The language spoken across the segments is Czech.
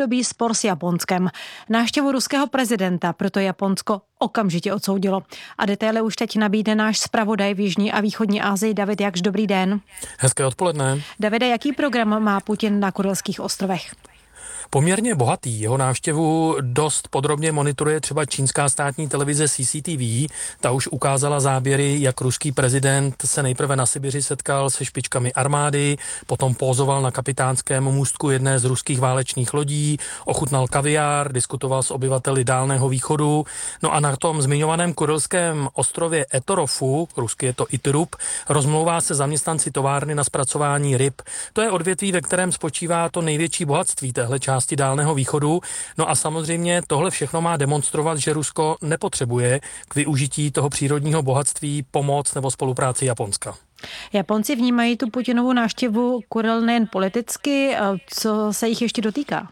dlouhodobý spor s Japonskem. Návštěvu ruského prezidenta proto Japonsko okamžitě odsoudilo. A detaily už teď nabídne náš zpravodaj v Jižní a Východní Asii David Jakš. Dobrý den. Hezké odpoledne. Davide, jaký program má Putin na Kurilských ostrovech? Poměrně bohatý. Jeho návštěvu dost podrobně monitoruje třeba čínská státní televize CCTV. Ta už ukázala záběry, jak ruský prezident se nejprve na Sibiři setkal se špičkami armády, potom pózoval na kapitánském můstku jedné z ruských válečných lodí, ochutnal kaviár, diskutoval s obyvateli Dálného východu. No a na tom zmiňovaném kurilském ostrově Etorofu, rusky je to Iturup, rozmlouvá se zaměstnanci továrny na zpracování ryb. To je odvětví, ve kterém spočívá to největší bohatství téhle části Dálného východu. No a samozřejmě tohle všechno má demonstrovat, že Rusko nepotřebuje k využití toho přírodního bohatství pomoc nebo spolupráci Japonska. Japonci vnímají tu Putinovu návštěvu Kuril nejen politicky, co se jich ještě dotýká?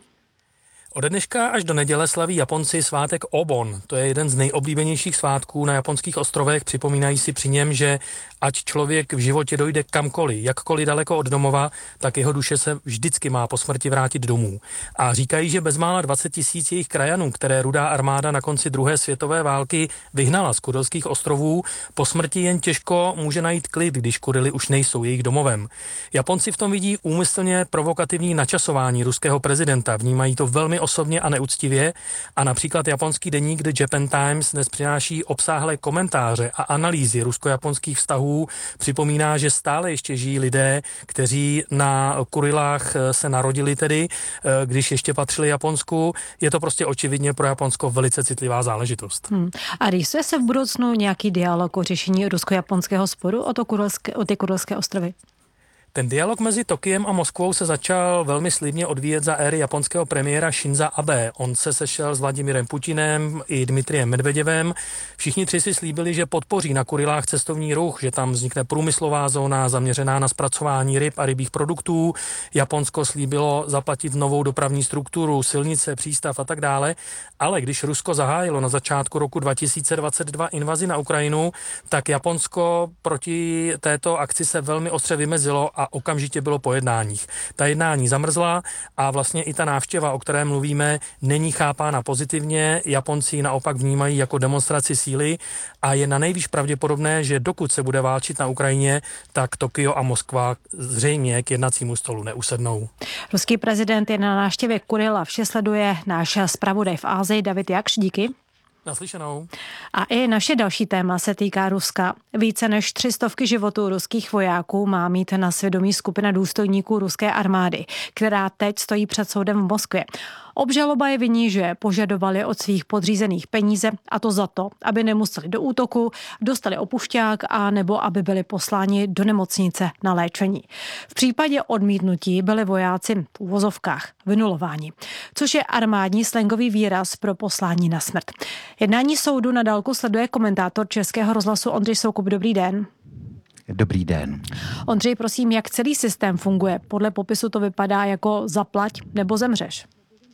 Ode dneška až do neděle slaví Japonci svátek Obon. To je jeden z nejoblíbenějších svátků na japonských ostrovech. Připomínají si při něm, že ať člověk v životě dojde kamkoliv, jakkoliv daleko od domova, tak jeho duše se vždycky má po smrti vrátit domů. A říkají, že bezmála 20 000 jejich krajanů, které Rudá armáda na konci druhé světové války vyhnala z Kurilských ostrovů, po smrti jen těžko může najít klid, když Kurily už nejsou jejich domovem. Japonci v tom vidí úmyslně provokativní načasování ruského prezidenta. Vnímají to velmi osobně a neúctivě a například japonský deník The Japan Times dnes přináší obsáhlé komentáře a analýzy rusko-japonských vztahů. Připomíná, že stále ještě žijí lidé, kteří na Kurilách se narodili tedy, když ještě patřili Japonsku. Je to prostě očividně pro Japonsko velice citlivá záležitost. A rýsuje se v budoucnu nějaký dialog o řešení rusko-japonského sporu o ty Kurilské ostrovy? Ten dialog mezi Tokiem a Moskvou se začal velmi slibně odvíjet za éry japonského premiéra Shinza Abe. On se sešel s Vladimirem Putinem i Dmitrijem Medveděvem. Všichni tři si slíbili, že podpoří na Kurilách cestovní ruch, že tam vznikne průmyslová zóna zaměřená na zpracování ryb a rybích produktů. Japonsko slíbilo zaplatit novou dopravní strukturu, silnice, přístav a tak dále. Ale když Rusko zahájilo na začátku roku 2022 invazi na Ukrajinu, tak Japonsko proti této akci se velmi ostře vymezilo a okamžitě bylo po jednáních. Ta jednání zamrzla a vlastně i ta návštěva, o které mluvíme, není chápána pozitivně. Japonci ji naopak vnímají jako demonstraci síly a je na nejvýš pravděpodobné, že dokud se bude válčit na Ukrajině, tak Tokio a Moskva zřejmě k jednacímu stolu neusednou. Ruský prezident je na návštěvě Kuril a vše sleduje náš zpravodaj v Asii David Jakš. Díky. Naslyšenou. A i naše další téma se týká Ruska. Více než 300 životů ruských vojáků má mít na svědomí skupina důstojníků ruské armády, která teď stojí před soudem v Moskvě. Obžaloba je viní, že požadovali od svých podřízených peníze, a to za to, aby nemuseli do útoku, dostali opušťák a nebo aby byli posláni do nemocnice na léčení. V případě odmítnutí byli vojáci v uvozovkách vynulováni, což je armádní slangový výraz pro poslání na smrt. Jednání soudu na dálku sleduje komentátor Českého rozhlasu Ondřej Soukup. Dobrý den. Dobrý den. Ondřej, prosím, jak celý systém funguje? Podle popisu to vypadá jako zaplať nebo zemřeš.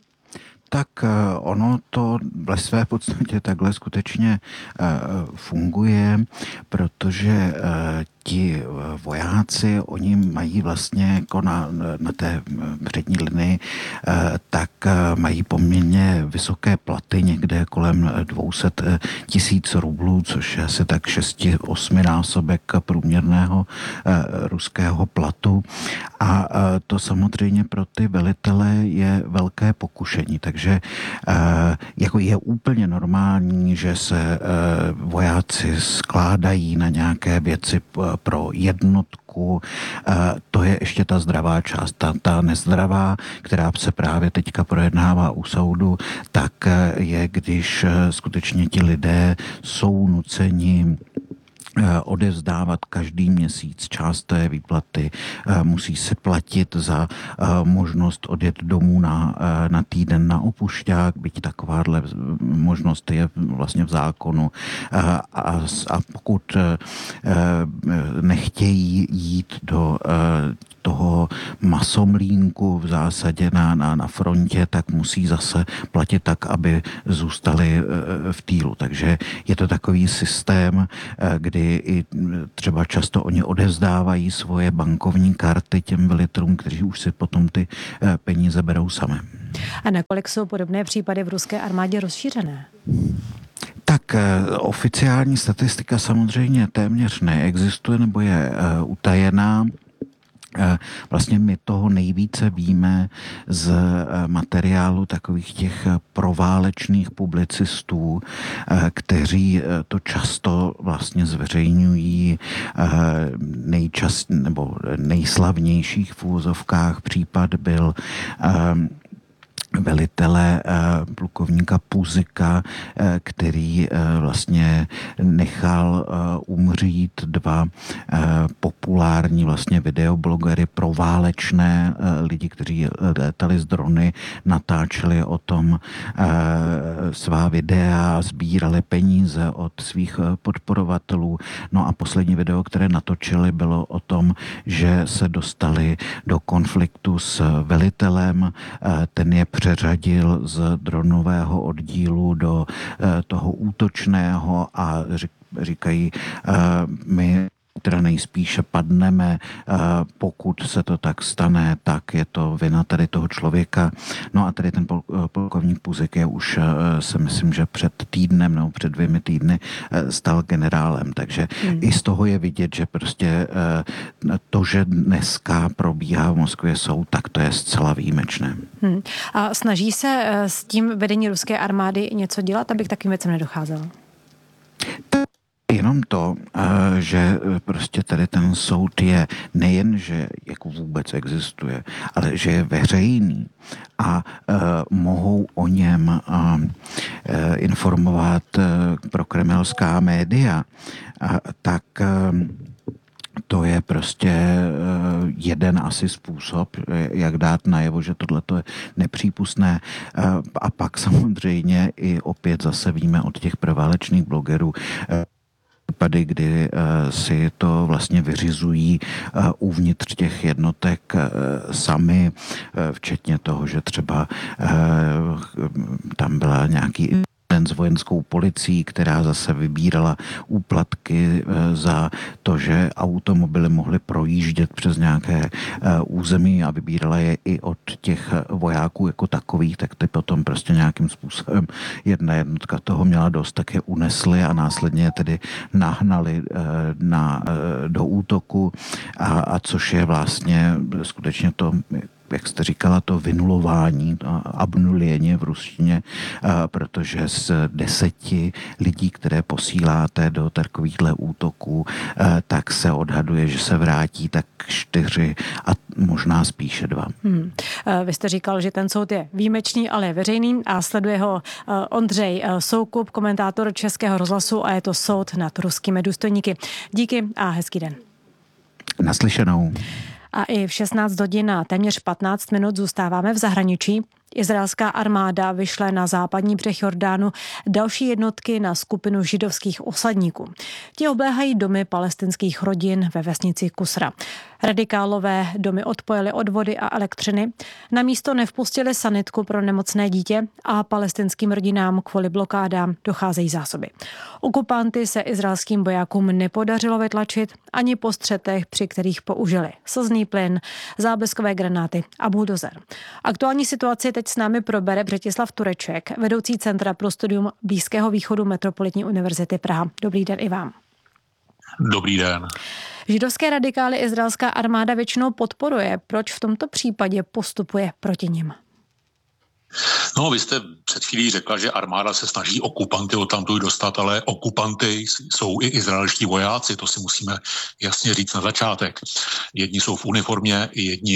Tak ono to ve své podstatě takhle skutečně funguje, protože ti vojáci, oni mají vlastně jako na té přední linii, tak mají poměrně vysoké platy, někde kolem 200 000 rublů, což je asi tak 6-8 násobek průměrného ruského platu. A to samozřejmě pro ty velitele je velké pokušení. Takže jako je úplně normální, že se vojáci skládají na nějaké věci pro jednotku. To je ještě ta zdravá část. Ta nezdravá, která se právě teďka projednává u soudu, tak je, když skutečně ti lidé jsou nuceni odevzdávat každý měsíc část té výplaty, musí se platit za možnost odjet domů na týden na opušťák, byť takováhle možnost je vlastně v zákonu a pokud nechtějí jít do toho masomlínku v zásadě na frontě, tak musí zase platit tak, aby zůstali v týlu. Takže je to takový systém, kdy i třeba často oni odevzdávají svoje bankovní karty těm velitelům, kteří už si potom ty peníze berou sami. A nakolik jsou podobné případy v ruské armádě rozšířené? Tak oficiální statistika samozřejmě téměř neexistuje nebo je utajená. Vlastně my toho nejvíce víme z materiálu takových těch proválečných publicistů, kteří to často vlastně zveřejňují nebo nejslavnějších v úvozovkách případ byl velitele plukovníka Puzika, který vlastně nechal umřít dva populární vlastně videoblogery proválečné lidi, kteří létali z drony, natáčeli o tom svá videa, sbírali peníze od svých podporovatelů. No a poslední video, které natočili, bylo o tom, že se dostali do konfliktu s velitelem, ten je přeřadil z dronového oddílu do toho útočného a říkají, my teda nejspíše padneme, pokud se to tak stane, tak je to vina tady toho člověka. No a tady ten plukovník Puzik je už, se myslím, že před týdnem nebo před 2 týdny stal generálem, takže i z toho je vidět, že prostě to, že dneska probíhá v Moskvě soud, tak to je zcela výjimečné. A snaží se s tím vedení ruské armády něco dělat, aby k takovým věcem nedocházelo? Jenom to, že prostě tady ten soud je nejen, že jako vůbec existuje, ale že je veřejný a mohou o něm informovat prokremelská média, tak to je prostě jeden asi způsob, jak dát najevo, že tohleto je nepřípustné. A pak samozřejmě i opět zase víme od těch proválečných blogerů, případy, kdy si to vlastně vyřizují uvnitř těch jednotek sami, včetně toho, že třeba tam byla nějaký s vojenskou policií, která zase vybírala úplatky za to, že automobily mohly projíždět přes nějaké území a vybírala je i od těch vojáků jako takových, tak ty potom prostě nějakým způsobem jedna jednotka toho měla dost, tak je unesli a následně je tedy nahnali do útoku a což je vlastně skutečně to, jak jste říkala, to vynulování, abnulieně v ruštině, protože z 10 lidí, které posíláte do takovýchhle útoků, tak se odhaduje, že se vrátí tak 4 a možná spíše 2. Vy jste říkal, že ten soud je výjimečný, ale je veřejný a sleduje ho Ondřej Soukup, komentátor Českého rozhlasu a je to soud nad ruskými důstojníky. Díky a hezký den. Naslyšenou. A i v 16 hodin a téměř 15 minut zůstáváme v zahraničí. Izraelská armáda vyšle na západní břeh Jordánu další jednotky na skupinu židovských osadníků. Ti obléhají domy palestinských rodin ve vesnici Kusra. Radikálové domy odpojili od vody a elektřiny, na místo nevpustili sanitku pro nemocné dítě a palestinským rodinám kvůli blokádám docházejí zásoby. Okupanty se izraelským vojákům nepodařilo vytlačit ani po střetech, při kterých použili slzný plyn, zábleskové granáty a buldozer. Aktuální situaci teď s námi probere Břetislav Tureček, vedoucí Centra pro studium Blízkého východu Metropolitní univerzity Praha. Dobrý den i vám. Dobrý den. Židovské radikály izraelská armáda většinou podporuje. Proč v tomto případě postupuje proti nim? No, vy jste před chvílí řekla, že armáda se snaží okupanty odtamtud dostat, ale okupanty jsou i izraelští vojáci, to si musíme jasně říct na začátek. Jedni jsou v uniformě, jedni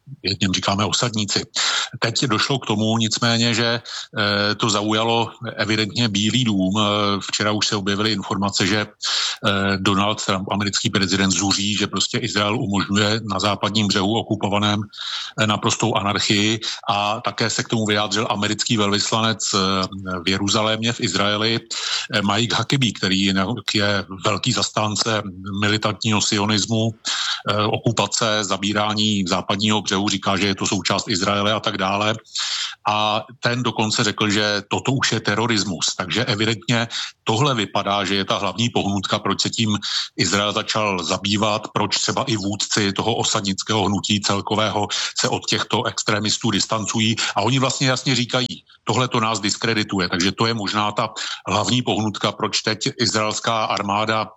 jedním říkáme osadníci. Teď došlo k tomu nicméně, že to zaujalo evidentně Bílý dům. Včera už se objevily informace, že Donald Trump, americký prezident, zuří, že prostě Izrael umožňuje na západním břehu okupovaném naprostou anarchii, a také se k tomu vyjádřil americký velvyslanec v Jeruzalémě v Izraeli Mike Huckabee, který je velký zastánce militantního sionismu, okupace, zabírání západního břehu, říká, že je to součást Izraele a tak dále. A ten dokonce řekl, že toto už je terorismus. Takže evidentně tohle vypadá, že je ta hlavní pohnutka, proč se tím Izrael začal zabývat, proč třeba i vůdci toho osadnického hnutí celkového se od těchto extremistů distancují. A oni vlastně jasně říkají, tohle to nás diskredituje. Takže to je možná ta hlavní pohnutka, proč teď izraelská armáda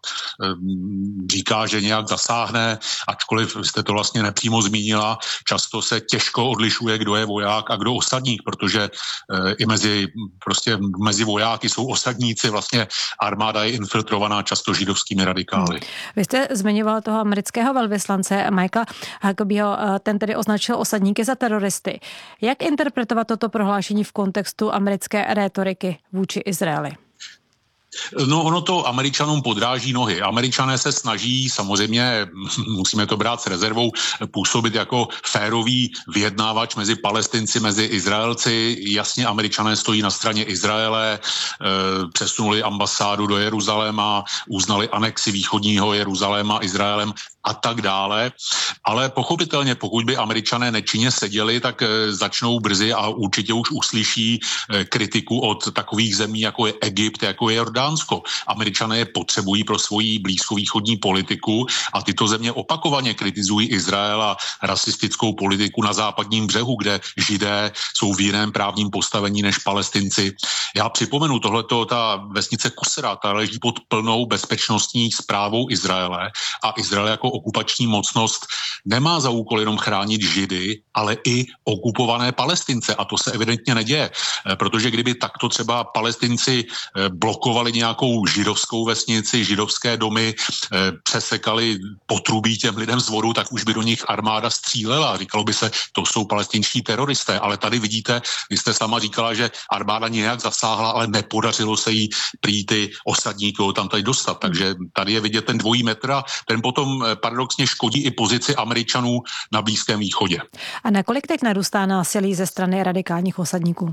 říká, že nějak zasáhne, ačkoliv jste to vlastně nepřímo zmínila. Často se těžko odlišuje, kdo je voják a kdo osadník, protože i mezi vojáky jsou osadníci, vlastně armáda je infiltrovaná často židovskými radikály. Vy jste zmiňoval toho amerického velvyslance Mikea Huckabeeho, ten tedy označil osadníky za teroristy. Jak interpretovat toto prohlášení v kontextu americké rétoriky vůči Izraeli? No, ono to Američanům podráží nohy. Američané se snaží, samozřejmě musíme to brát s rezervou, působit jako férový vyjednávač mezi Palestinci, mezi Izraelci. Jasně Američané stojí na straně Izraele, přesunuli ambasádu do Jeruzaléma, uznali anexi východního Jeruzaléma Izraelem a tak dále. Ale pochopitelně, pokud by Američané nečinně seděli, tak začnou brzy a určitě už uslyší kritiku od takových zemí, jako je Egypt, jako je Jordánsko. Američané je potřebují pro svoji blízkovýchodní politiku a tyto země opakovaně kritizují Izrael a rasistickou politiku na západním břehu, kde Židé jsou v jiném právním postavení než Palestinci. Já připomenu tohleto, ta vesnice Kusra, ta leží pod plnou bezpečnostní správou Izraele a Izrael jako okupační mocnost nemá za úkol jenom chránit Židy, ale i okupované Palestince. A to se evidentně neděje, protože kdyby takto třeba Palestinci blokovali nějakou židovskou vesnici, židovské domy, přesekali potrubí těm lidem z vodu, tak už by do nich armáda střílela. Říkalo by se, to jsou palestinští teroristé. Ale tady vidíte, vy jste sama říkala, že armáda nějak zasáhla, ale nepodařilo se jí prý ty osadníky tam tady dostat. Takže tady je vidět ten dvojí metr a ten potom paradoxně škodí i pozici Američanů na Blízkém východě. A nakolik teď narůstá násilí ze strany radikálních osadníků?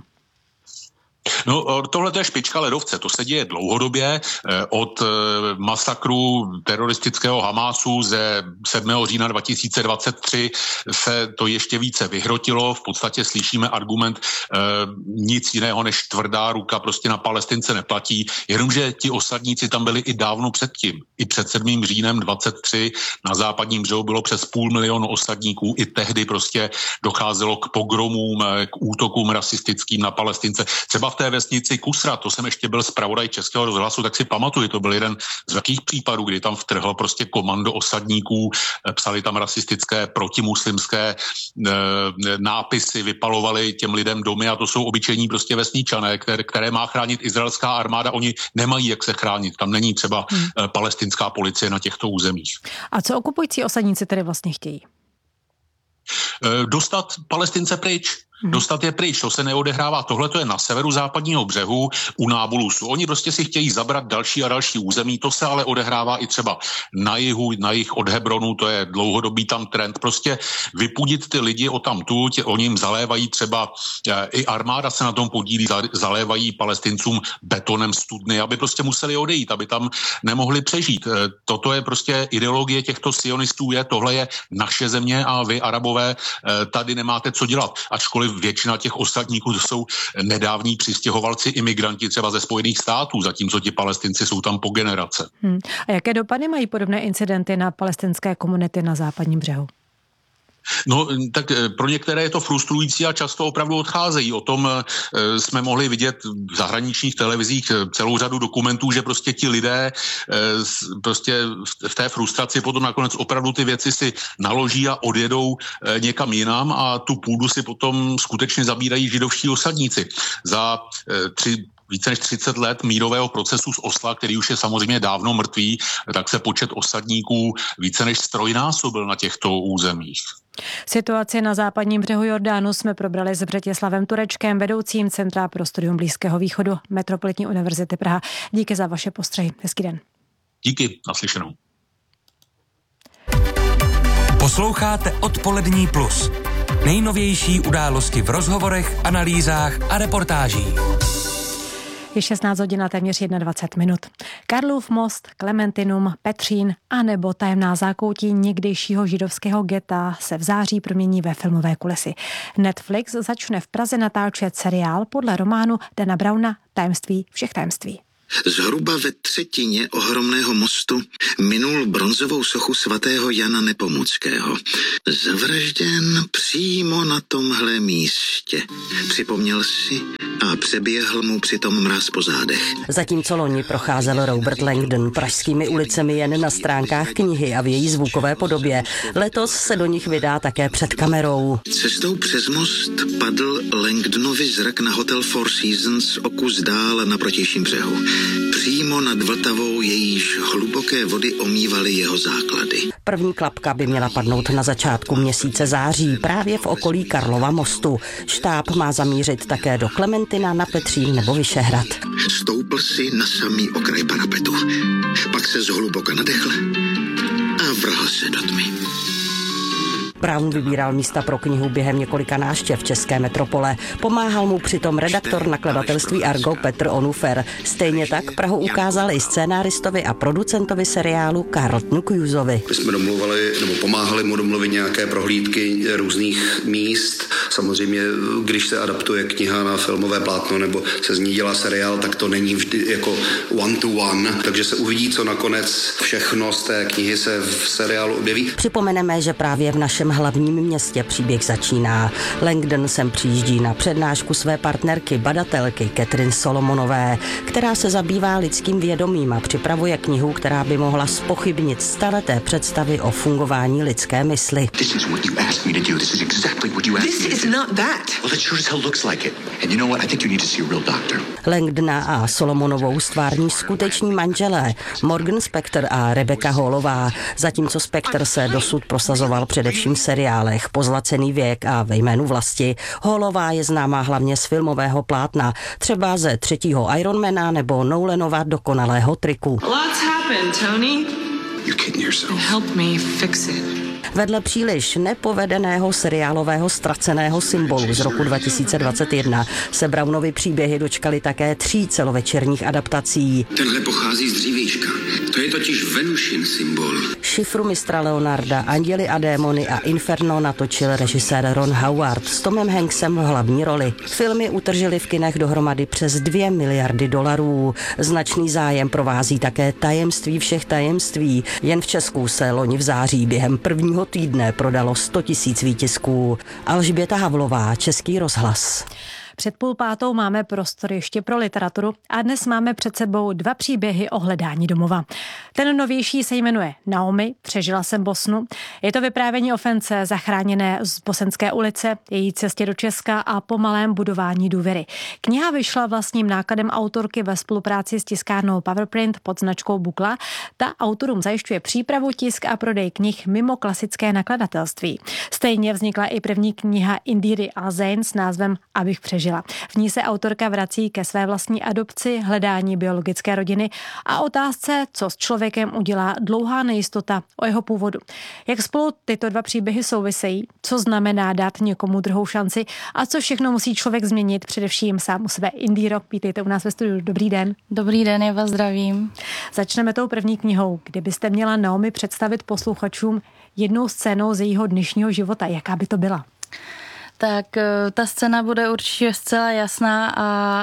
No, tohle je špička ledovce, to se děje dlouhodobě. Od masakru teroristického Hamásu ze 7. října 2023 se to ještě více vyhrotilo. V podstatě slyšíme argument, nic jiného než tvrdá ruka prostě na Palestince neplatí, jenomže ti osadníci tam byli i dávno předtím. I před 7. říjnem 23 na západním břehu bylo přes 500 000 osadníků. I tehdy prostě docházelo k pogromům, k útokům rasistickým na Palestince. Třeba v té vesnici Kusra, to jsem ještě byl zpravodaj Českého rozhlasu, tak si pamatuju, to byl jeden z velkých případů, kdy tam vtrhlo prostě komando osadníků, psali tam rasistické, protimuslimské nápisy, vypalovali těm lidem domy a to jsou obyčejní prostě vesničané, které má chránit izraelská armáda, oni nemají jak se chránit, tam není třeba palestinská policie na těchto územích. A co okupující osadníci tedy vlastně chtějí? Dostat Palestince pryč. Dostat je pryč, to se neodehrává. Tohle to je na severu západního břehu u Nábulusu. Oni prostě si chtějí zabrat další a další území, to se ale odehrává i třeba na jihu, na jih od Hebronu, to je dlouhodobý tam trend. Prostě vypudit ty lidi odtamtud, oni jim zalévají třeba, i armáda se na tom podílí, zalévají Palestincům betonem studny, aby prostě museli odejít, aby tam nemohli přežít. Toto je prostě ideologie těchto sionistů, tohle je naše země a vy, Arabové, tady nemáte co dělat. Ačkoliv většina těch osadníků to jsou nedávní přistěhovalci, imigranti třeba ze Spojených států, zatímco ti Palestinci jsou tam po generace. A jaké dopady mají podobné incidenty na palestinské komunity na západním břehu? No, tak pro některé je to frustrující a často opravdu odcházejí. O tom jsme mohli vidět v zahraničních televizích celou řadu dokumentů, že prostě ti lidé prostě v té frustraci potom nakonec opravdu ty věci si naloží a odjedou někam jinam a tu půdu si potom skutečně zabírají židovští osadníci. Za více než 30 let mírového procesu z Osla, který už je samozřejmě dávno mrtvý, tak se počet osadníků více než strojnásobil na těchto územích. Situaci na západním břehu Jordánu jsme probrali s Břetěslavem Turečkem, vedoucím Centra pro studium Blízkého východu Metropolitní univerzity Praha. Díky za vaše postřehy. Hezký den. Díky, naslyšenou. Posloucháte Odpolední plus. Nejnovější události v rozhovorech, analýzách a reportážích. Je 16 hodin a téměř 21 minut. Karlův most, Klementinum, Petřín a nebo tajemná zákoutí někdejšího židovského geta se v září promění ve filmové kulisy. Netflix začne v Praze natáčet seriál podle románu Dana Browna Tajemství všech tajemství. Zhruba ve třetině ohromného mostu minul bronzovou sochu svatého Jana Nepomuckého. Zavražděn přímo na tomhle místě. Připomněl si a přeběhl mu přitom mráz po zádech. Zatímco loni procházel Robert Langdon pražskými ulicemi jen na stránkách knihy a v její zvukové podobě, letos se do nich vydá také před kamerou. Cestou přes most padl Langdonovi zrak na hotel Four Seasons o kus dál na protějším břehu. Přímo nad Vltavou, jejíž hluboké vody omývaly jeho základy. První klapka by měla padnout na začátku měsíce září, právě v okolí Karlova mostu. Štáb má zamířit také do Klementina, na Petřín nebo Vyšehrad. Stoupl si na samý okraj parapetu. Pak se zhluboka nadechl a vrhl se do tmy. Brown vybíral místa pro knihu během několika návštěv české metropole. Pomáhal mu přitom redaktor nakladatelství Argo Petr Onufer. Stejně tak Prahu ukázal i scénáristovi a producentovi seriálu Carltonu Cruiseovi. My jsme domluvali, nebo pomáhali mu domluvit nějaké prohlídky různých míst. Samozřejmě, když se adaptuje kniha na filmové plátno nebo se z ní dělá seriál, tak to není vždy jako one to one. Takže se uvidí, co nakonec všechno z té knihy se v seriálu objeví. Připomeneme, že právě v našem hlavním městě příběh začíná. Langdon sem přijíždí na přednášku své partnerky, badatelky Catherine Solomonové, která se zabývá lidským vědomím a připravuje knihu, která by mohla zpochybnit staleté představy o fungování lidské mysli. Langdona a Solomonovou stvární skuteční manželé Morgan Spector a Rebecca Hallová, zatímco Spector se dosud prosazoval především v seriálech Pozlacený věk a Ve jménu vlasti. Hallová je známá hlavně z filmového plátna, třeba ze 3. Ironmana nebo Nolanova Dokonalého triku. Lots happened, Tony. You're kidding yourself. Help me fix it. Vedle příliš nepovedeného seriálového Ztraceného symbolu z roku 2021 se Brownovy příběhy dočkaly také 3 celovečerních adaptací. Tenhle pochází z dřívějška. To je totiž Venušin symbol. Šifru mistra Leonarda, Anděli a démony a Inferno natočil režisér Ron Howard s Tomem Hanksem v hlavní roli. Filmy utržily v kinech dohromady přes $2 miliardy. Značný zájem provází také Tajemství všech tajemství. Jen v Česku se loni v září během prvního týdne prodalo 100 000 výtisků. Alžběta Havlová, Český rozhlas. Před 4:30 máme prostor ještě pro literaturu a dnes máme před sebou 2 příběhy o hledání domova. Ten novější se jmenuje Naomi, přežila jsem Bosnu. Je to vyprávění o Fence zachráněné z Bosenské ulice, její cestě do Česka a pomalém budování důvěry. Kniha vyšla vlastním nákladem autorky ve spolupráci s tiskárnou Powerprint pod značkou Bukla. Ta autorům zajišťuje přípravu, tisk a prodej knih mimo klasické nakladatelství. Stejně vznikla i první kniha Indíry Al-Zain s názvem Abych přežila. V ní se autorka vrací ke své vlastní adopci, hledání biologické rodiny a otázce, co s člověkem udělá dlouhá nejistota o jeho původu. Jak spolu tyto 2 příběhy souvisejí, co znamená dát někomu druhou šanci a co všechno musí člověk změnit, především sám u sebe. Indíro, vítejte u nás ve studiu. Dobrý den. Dobrý den, já vás zdravím. Začneme tou první knihou. Kdybyste měla Naomi představit posluchačům jednou scénou z jejího dnešního života, jaká by to byla? Tak ta scéna bude určitě zcela jasná a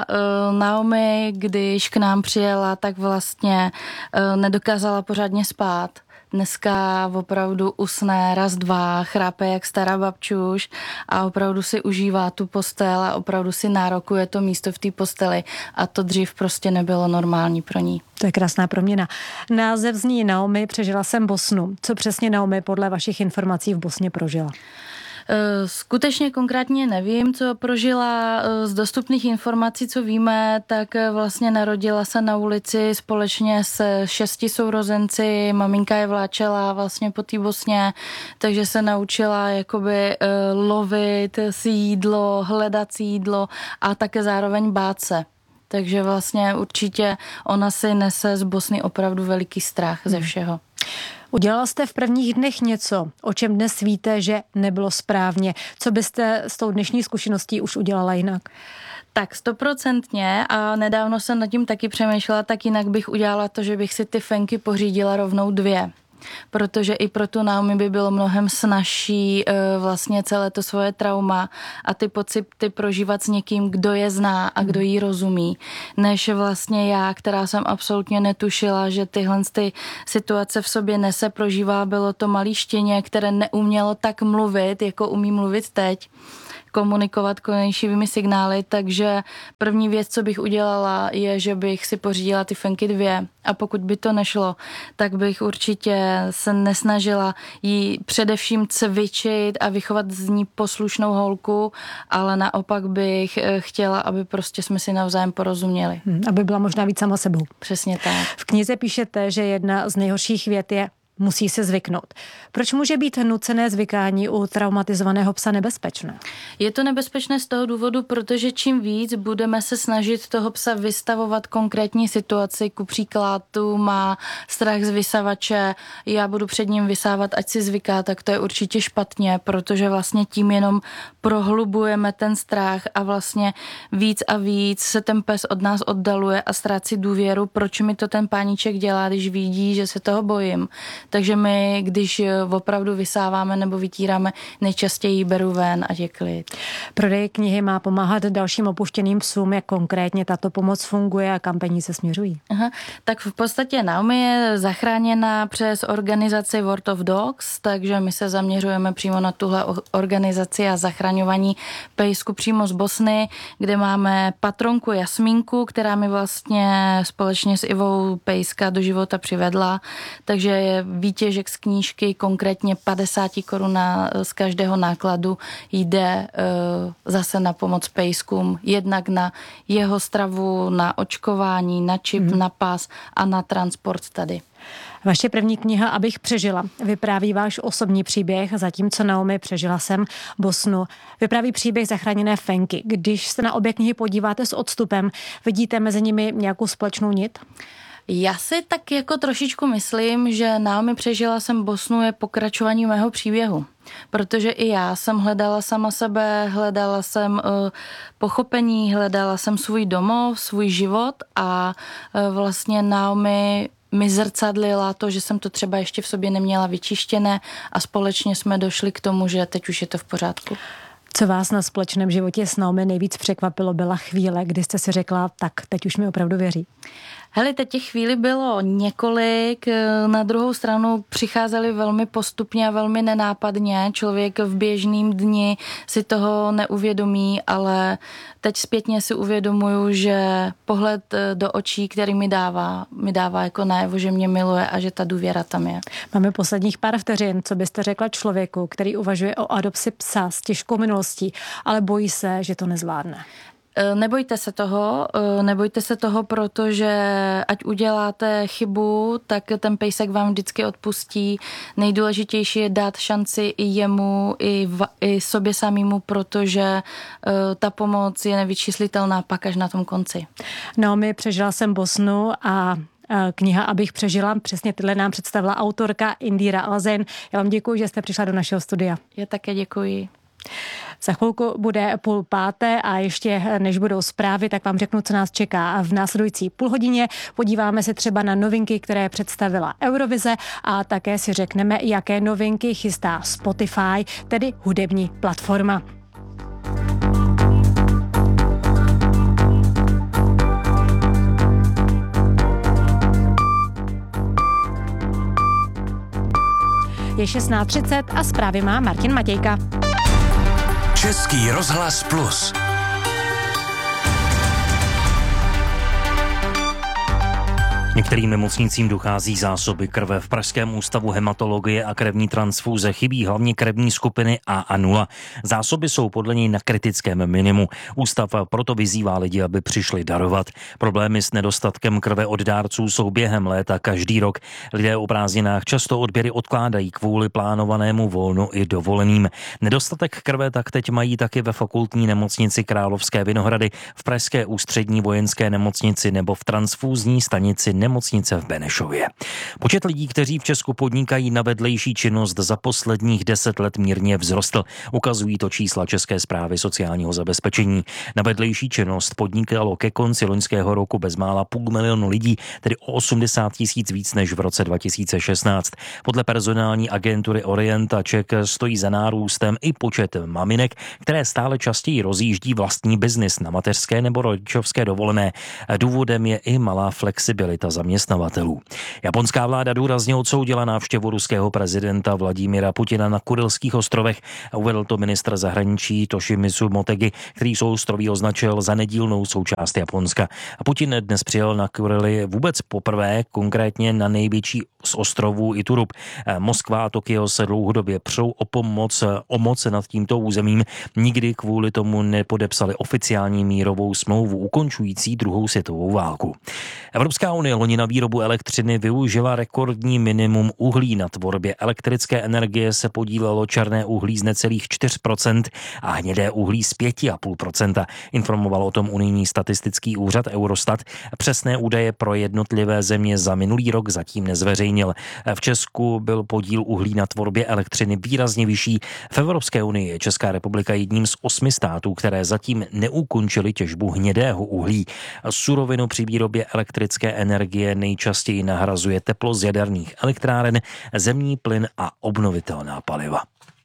Naomi, když k nám přijela, tak vlastně nedokázala pořádně spát. Dneska opravdu usne raz, dva, chrápe jak stará babčuš a opravdu si užívá tu postel a opravdu si nárokuje to místo v té posteli a to dřív prostě nebylo normální pro ní. To je krásná proměna. Název zní Naomi, přežila jsem Bosnu. Co přesně Naomi podle vašich informací v Bosně prožila? Skutečně konkrétně nevím, co prožila. Z dostupných informací, co víme, tak vlastně narodila se na ulici společně s 6 sourozenci. Maminka je vláčela vlastně po té Bosně, takže se naučila jakoby lovit si jídlo, hledat si jídlo a také zároveň bát se. Takže vlastně určitě ona si nese z Bosny opravdu veliký strach ze všeho. Udělala jste v prvních dnech něco, o čem dnes víte, že nebylo správně? Co byste s tou dnešní zkušeností už udělala jinak? Tak 100% a nedávno jsem nad tím taky přemýšlela, tak jinak bych udělala to, že bych si ty fenky pořídila rovnou 2. Protože i pro tu Naomi by bylo mnohem snazší vlastně celé to svoje trauma a ty pocity prožívat s někým, kdo je zná a kdo jí rozumí, než vlastně já, která jsem absolutně netušila, že tyhle ty situace v sobě nese, prožívá. Bylo to malý štěně, které neumělo tak mluvit, jako umí mluvit teď, komunikovat konečnými signály, takže první věc, co bych udělala, je, že bych si pořídila ty fenky 2 a pokud by to nešlo, tak bych určitě se nesnažila jí především cvičit a vychovat z ní poslušnou holku, ale naopak bych chtěla, aby prostě jsme si navzájem porozuměli. Aby byla možná víc sama sebou. Přesně tak. V knize píšete, že jedna z nejhorších vět je: musí se zvyknout. Proč může být nucené zvykání u traumatizovaného psa nebezpečné? Je to nebezpečné z toho důvodu, protože čím víc budeme se snažit toho psa vystavovat konkrétní situaci, ku příkladu má strach z vysavače, já budu před ním vysávat, ať si zvyká, tak to je určitě špatně, protože vlastně tím jenom prohlubujeme ten strach a vlastně víc a víc se ten pes od nás oddaluje a ztrácí důvěru, proč mi to ten páníček dělá, když vidí, že se toho bojím. Takže my, když opravdu vysáváme nebo vytíráme, nejčastěji beru ven a je klid. Prodej knihy má pomáhat dalším opuštěným psům. Jak konkrétně tato pomoc funguje a kam peníze směřují? Aha, tak v podstatě Naomi je zachráněna přes organizaci World of Dogs, takže my se zaměřujeme přímo na tuhle organizaci a zachraňování pejsku přímo z Bosny, kde máme patronku Jasmínku, která mi vlastně společně s Ivou pejska do života přivedla, takže je výtěžek z knížky, konkrétně 50 korun z každého nákladu jde zase na pomoc pejskům, jednak na jeho stravu, na očkování, na čip, na pas a na transport tady. Vaše první kniha Abych přežila vypráví váš osobní příběh, zatímco Naomi Přežila jsem Bosnu vypráví příběh zachráněné Fenky. Když se na obě knihy podíváte s odstupem, vidíte mezi nimi nějakou společnou nit? Já si tak jako trošičku myslím, že Naomi Přežila jsem Bosnu je pokračování mého příběhu. Protože i já jsem hledala sama sebe, hledala jsem pochopení, hledala jsem svůj domov, svůj život a vlastně Naomi mi zrcadlila to, že jsem to třeba ještě v sobě neměla vyčištěné a společně jsme došli k tomu, že teď už je to v pořádku. Co vás na společném životě s Naomi nejvíc překvapilo, byla chvíle, kdy jste si řekla, tak teď už mi opravdu věří? Hele, teď těch chvíli bylo několik, na druhou stranu přicházely velmi postupně a velmi nenápadně. Člověk v běžným dni si toho neuvědomí, ale teď zpětně si uvědomuju, že pohled do očí, který mi dává jako najevo, že mě miluje a že ta důvěra tam je. Máme posledních pár vteřin. Co byste řekla člověku, který uvažuje o adopci psa s těžkou minulostí, ale bojí se, že to nezvládne? Nebojte se toho, protože ať uděláte chybu, tak ten pejsek vám vždycky odpustí. Nejdůležitější je dát šanci i jemu, i sobě samému, protože ta pomoc je nevyčíslitelná pak až na tom konci. Naomi Přežila jsem Bosnu a kniha Abych přežila, přesně tyhle nám představila autorka Indíra Alzen. Já vám děkuji, že jste přišla do našeho studia. Já také děkuji. Za chvilku bude 4:30 a ještě než budou zprávy, tak vám řeknu, co nás čeká v následující půlhodině. Podíváme se třeba na novinky, které představila Eurovize a také si řekneme, jaké novinky chystá Spotify, tedy hudební platforma. Je 16:30 a zprávy má Martin Matějka. Český rozhlas Plus. Některým nemocnicím dochází zásoby krve. V Pražském ústavu hematologie a krevní transfúze chybí hlavně krevní skupiny A a 0. Zásoby jsou podle něj na kritickém minimu. Ústav proto vyzývá lidi, aby přišli darovat. Problémy s nedostatkem krve od dárců jsou během léta každý rok. Lidé o prázdninách často odběry odkládají kvůli plánovanému volnu i dovoleným. Nedostatek krve tak teď mají taky ve fakultní nemocnici Královské Vinohrady, v Pražské ústřední vojenské nemocnici nebo v transfúzní stanici nemocnice v Benešově. Počet lidí, kteří v Česku podnikají na vedlejší činnost, za posledních 10 let mírně vzrostl. Ukazují to čísla České správy sociálního zabezpečení. Na vedlejší činnost podnikalo ke konci loňského roku bezmála 500 000 lidí, tedy o 80 000 víc než v roce 2016. Podle personální agentury Orientaček stojí za nárůstem i počet maminek, které stále častěji rozjíždí vlastní biznis na mateřské nebo rodičovské dovolené. Důvodem je i malá flexibilita zaměstnavatelů. Japonská vláda důrazně odsoudila návštěvu ruského prezidenta Vladimira Putina na Kurylských ostrovech a uvedl to ministr zahraničí Toshimitsu Motegi, který souostroví označil za nedílnou součást Japonska. A Putin dnes přijel na Kuryly vůbec poprvé, konkrétně na největší z ostrovů Iturup. Moskva a Tokio se dlouhodobě přou o moc nad tímto územím. Nikdy kvůli tomu nepodepsali oficiální mírovou smlouvu ukončující druhou světovou válku. Evropská unie loni na výrobu elektřiny využila rekordní minimum uhlí. Na tvorbě elektrické energie se podílelo černé uhlí z necelých 4% a hnědé uhlí z 5,5%. Informoval o tom unijní statistický úřad Eurostat. Přesné údaje pro jednotlivé země za minulý rok zatím nezveřejnil. V Česku byl podíl uhlí na tvorbě elektřiny výrazně vyšší. V Evropské unii je Česká republika jedním z 8 států, které zatím neukončily těžbu hnědého uhlí. Surovinu při výrobě elektrické energie nejčastěji nahrazuje teplo z jaderných elektráren, zemní plyn a obnovitelná paliva.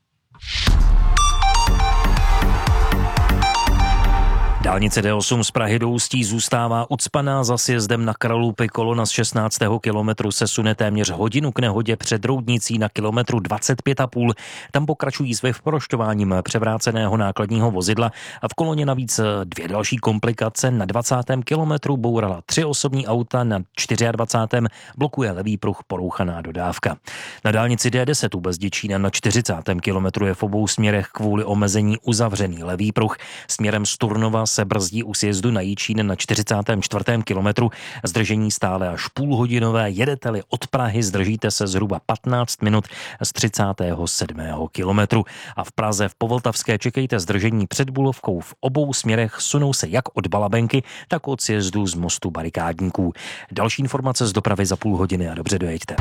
Dálnice D8 z Prahy do Ústí zůstává ucpaná. Za sjezdem na Kralupy kolona z 16. kilometru se sune téměř hodinu k nehodě před Roudnicí na kilometru 25,5. Tam pokračují s vyprošťováním převráceného nákladního vozidla a v koloně navíc 2 další komplikace. Na 20. kilometru bourala 3 osobní auta, na 24. blokuje levý pruh porouchaná dodávka. Na dálnici D10 u Bezděčína na 40. kilometru je v obou směrech kvůli omezení uzavřený levý pruh. Směrem z Turnova se brzdí u sjezdu na Jičín na 44. kilometru. Zdržení stále až půlhodinové. Jedete-li od Prahy, zdržíte se zhruba 15 minut z 37. kilometru. A v Praze v Povltavské čekejte zdržení před Bulovkou. V obou směrech sunou se jak od Balabenky, tak od sjezdu z mostu Barikádníků. Další informace z dopravy za půl hodiny a dobře dojeďte.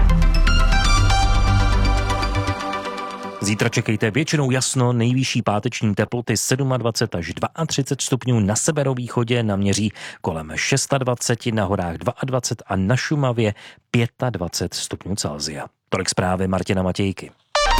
Zítra čekejte většinou jasno, nejvyšší páteční teploty 27 až 32 stupňů, na severovýchodě naměří kolem 26, na horách 22 a na Šumavě 25 stupňů Celsia. Tolik zprávy Martina Matějky.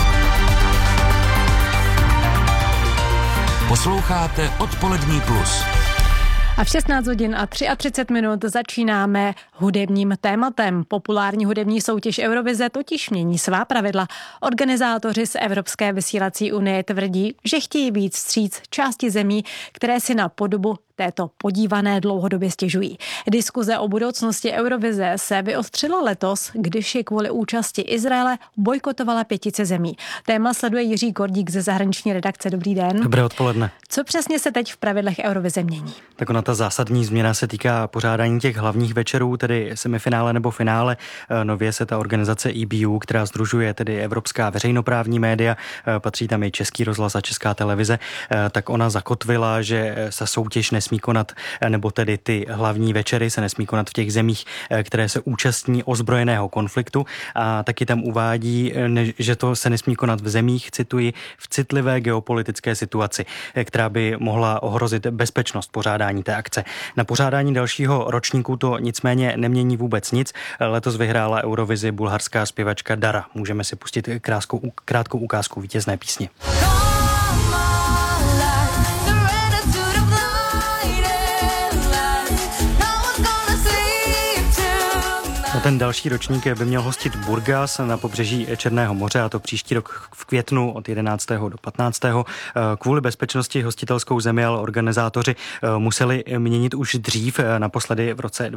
Posloucháte Odpolední plus. A v 16 hodin a 33 minut začínáme hudebním tématem. Populární hudební soutěž Eurovize totiž mění svá pravidla. Organizátoři z Evropské vysílací unie tvrdí, že chtějí víc vstříc části zemí, které si na podobu této podívané dlouhodobě stěžují. Diskuze o budoucnosti Eurovize se vyostřila letos, když ji kvůli účasti Izraele bojkotovala 5 zemí. Téma sleduje Jiří Kordík ze zahraniční redakce. Dobrý den. Dobré odpoledne. Co přesně se teď v pravidlech Eurovize mění? Tak ona ta zásadní změna se týká pořádání těch hlavních večerů, tedy semifinále nebo finále. Nově se ta organizace EBU, která sdružuje tedy evropská veřejnoprávní média, patří tam i Český rozhlas a Česká televize, tak ona zakotvila, že se soutěž nesmí konat, nebo tedy ty hlavní večery se nesmí konat v těch zemích, které se účastní ozbrojeného konfliktu, a taky tam uvádí, že to se nesmí konat v zemích, cituji, v citlivé geopolitické situaci, která by mohla ohrozit bezpečnost pořádání té akce. Na pořádání dalšího ročníku to nicméně nemění vůbec nic. Letos vyhrála Eurovizi bulharská zpěvačka Dara. Můžeme si pustit krátkou ukázku vítězné písně. A ten další ročník by měl hostit Burgas na pobřeží Černého moře, a to příští rok v květnu od 11. do 15. Kvůli bezpečnosti hostitelskou zemi ale organizátoři museli měnit už dřív, naposledy v roce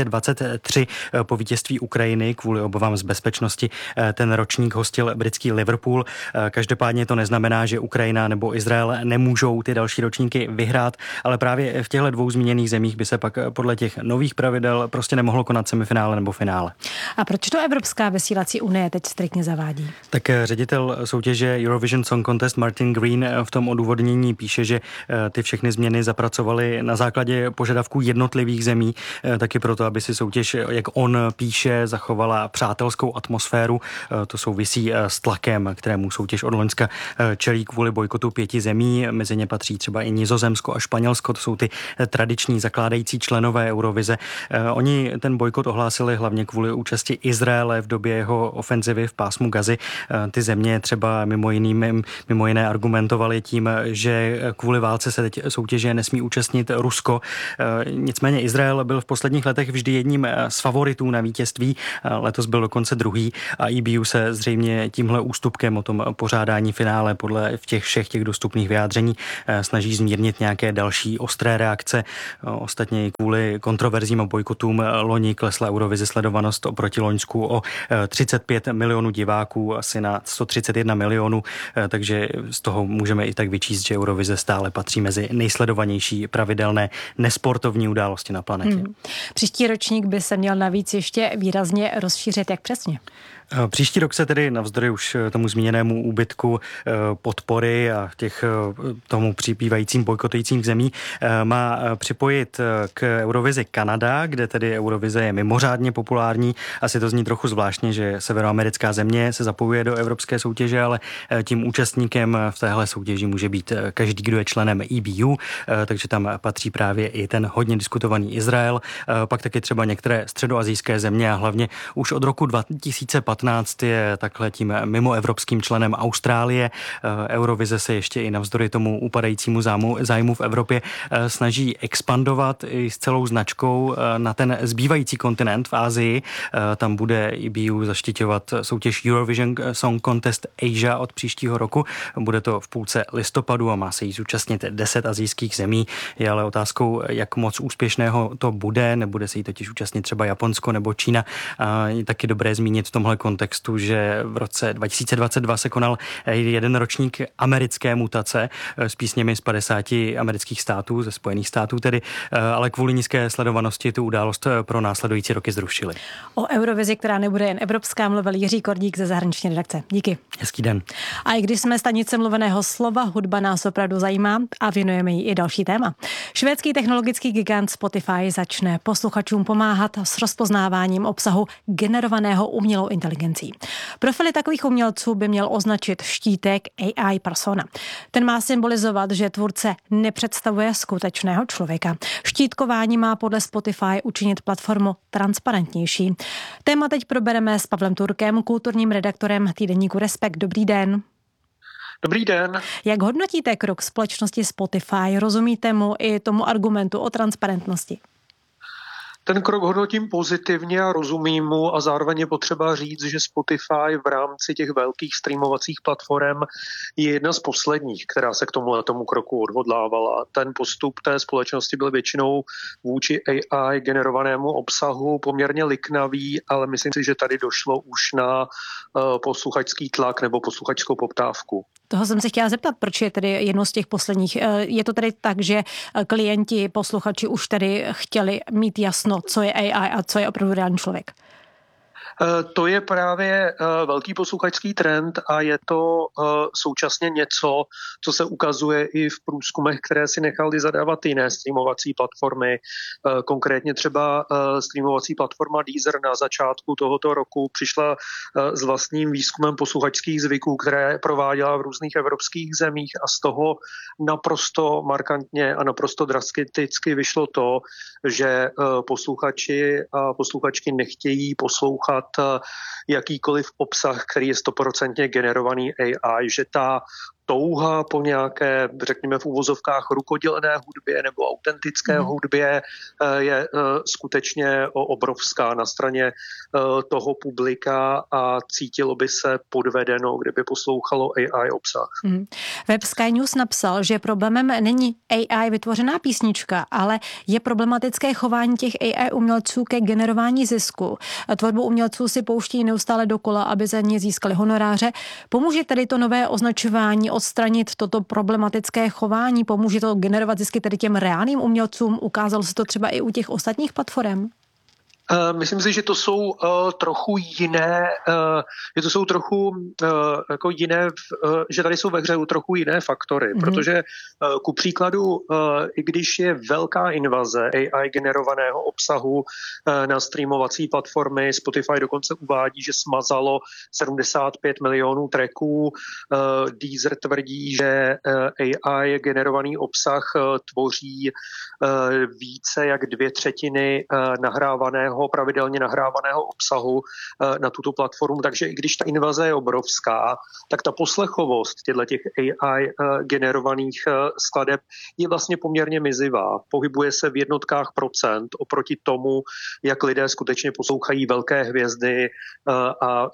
2023 po vítězství Ukrajiny. Kvůli obavám z bezpečnosti ten ročník hostil britský Liverpool. Každopádně to neznamená, že Ukrajina nebo Izrael nemůžou ty další ročníky vyhrát, ale právě v těchto dvou zmíněných zemích by se pak podle těch nových pravidel prostě nemohlo konat semifinále nebo finále. A proč to Evropská vysílací unie teď striktně zavádí? Tak ředitel soutěže Eurovision Song Contest Martin Green v tom odůvodnění píše, že ty všechny změny zapracovali na základě požadavků jednotlivých zemí, taky proto, aby si soutěž, jak on píše, zachovala přátelskou atmosféru. To souvisí s tlakem, kterému soutěž od loňska čelí kvůli bojkotu 5 zemí. Mezi ně patří třeba i Nizozemsko a Španělsko. To jsou ty tradiční zakládající členové Eurovize. Oni ten bojkot ohlásili hlavně kvůli účasti Izraele v době jeho ofenzivy v pásmu Gazy. Ty země třeba mimo jiné argumentovali tím, že kvůli válce se teď soutěže nesmí účastnit Rusko. Nicméně Izrael byl v posledních letech vždy jedním z favoritů na vítězství. Letos byl dokonce druhý a EBU se zřejmě tímhle ústupkem o tom pořádání finále podle všech těch dostupných vyjádření snaží zmírnit nějaké další ostré reakce. Ostatně i kvůli kontroverzím a bojkotům loni klesla Eurovize sledovanost oproti loňsku o 35 milionů diváků, asi na 131 milionů, takže z toho můžeme i tak vyčíst, že Eurovize stále patří mezi nejsledovanější pravidelné nesportovní události na planetě. Příští ročník by se měl navíc ještě výrazně rozšířit. Jak přesně? Příští rok se tedy navzdory už tomu zmíněnému úbytku podpory a tomu přibývajícím bojkotujícím zemí má připojit k Eurovizi Kanada, kde tedy Eurovize je mimořádně populární. Asi to zní trochu zvláštně, že severoamerická země se zapojuje do evropské soutěže, ale tím účastníkem v téhle soutěži může být každý, kdo je členem EBU, takže tam patří právě i ten hodně diskutovaný Izrael, pak taky třeba některé středoasijské země a hlavně už od roku 2015 je takhle tím mimoevropským členem Austrálie. Eurovize se ještě i navzdory tomu upadajícímu zájmu v Evropě snaží expandovat i s celou značkou na ten zbývající kontinent v Asii. Tam bude EBU zaštiťovat soutěž Eurovision Song Contest Asia od příštího roku. Bude to v půlce listopadu a má se jí zúčastnit 10 asijských zemí. Je ale otázkou, jak moc úspěšného to bude. Nebude se jí totiž účastnit třeba Japonsko nebo Čína. Je taky dobré zmínit v tomhle kontextu, že v roce 2022 se konal jeden ročník americké mutace s písněmi z 50 amerických států, ze Spojených států tedy, ale kvůli nízké sledovanosti tu událost pro následující roky zrušili. O Eurovizi, která nebude jen evropská, mluvil Jiří Kordík ze zahraniční redakce. Díky. Hezký den. A i když jsme stanice mluveného slova, hudba nás opravdu zajímá a věnujeme jí i další téma. Švédský technologický gigant Spotify začne posluchačům pomáhat s rozpoznáváním obsahu generovaného umělou inteligencí. Profily takových umělců by měl označit štítek AI persona. Ten má symbolizovat, že tvůrce nepředstavuje skutečného člověka. Štítkování má podle Spotify učinit platformu transparentnější. Téma teď probereme s Pavlem Turkem, kulturním redaktorem týdeníku Respekt. Dobrý den. Dobrý den. Jak hodnotíte krok společnosti Spotify? Rozumíte mu i tomu argumentu o transparentnosti? Ten krok hodnotím pozitivně a rozumím mu a zároveň je potřeba říct, že Spotify v rámci těch velkých streamovacích platform je jedna z posledních, která se k tomu kroku odhodlávala. Ten postup té společnosti byl většinou vůči AI generovanému obsahu poměrně liknavý, ale myslím si, že tady došlo už na posluchačský tlak nebo posluchačskou poptávku. Toho jsem se chtěla zeptat, proč je tedy jedno z těch posledních. Je to tedy tak, že klienti, posluchači už tedy chtěli mít jasno, co je AI a co je opravdu reálný člověk? To je právě velký posluchačský trend a je to současně něco, co se ukazuje i v průzkumech, které si nechali zadávat jiné streamovací platformy. Konkrétně třeba streamovací platforma Deezer na začátku tohoto roku přišla s vlastním výzkumem posluchačských zvyků, které prováděla v různých evropských zemích a z toho naprosto markantně a naprosto drasticky vyšlo to, že posluchači a posluchačky nechtějí poslouchat jakýkoliv obsah, který je 100% generovaný AI, že ta touha po nějaké, řekněme v uvozovkách, rukodělné hudbě nebo autentické hudbě je skutečně obrovská na straně toho publika a cítilo by se podvedeno, kdyby poslouchalo AI obsah. Web Sky News napsal, že problémem není AI vytvořená písnička, ale je problematické chování těch AI umělců ke generování zisku. Tvorbu umělců si pouští neustále dokola, aby za ně získali honoráře. Pomůže tedy to nové označování odstranit toto problematické chování? Pomůže to generovat zisky tedy těm reálným umělcům? Ukázalo se to třeba i u těch ostatních platform? Myslím si, že to jsou trochu jiné, že tady jsou ve hře trochu jiné faktory, protože ku příkladu, i když je velká invaze AI generovaného obsahu na streamovací platformy, Spotify dokonce uvádí, že smazalo 75 milionů tracků, Deezer tvrdí, že AI generovaný obsah tvoří více jak 2/3 pravidelně nahrávaného obsahu na tuto platformu, takže i když ta invaze je obrovská, tak ta poslechovost těch AI generovaných skladeb je vlastně poměrně mizivá. Pohybuje se v jednotkách procent oproti tomu, jak lidé skutečně poslouchají velké hvězdy a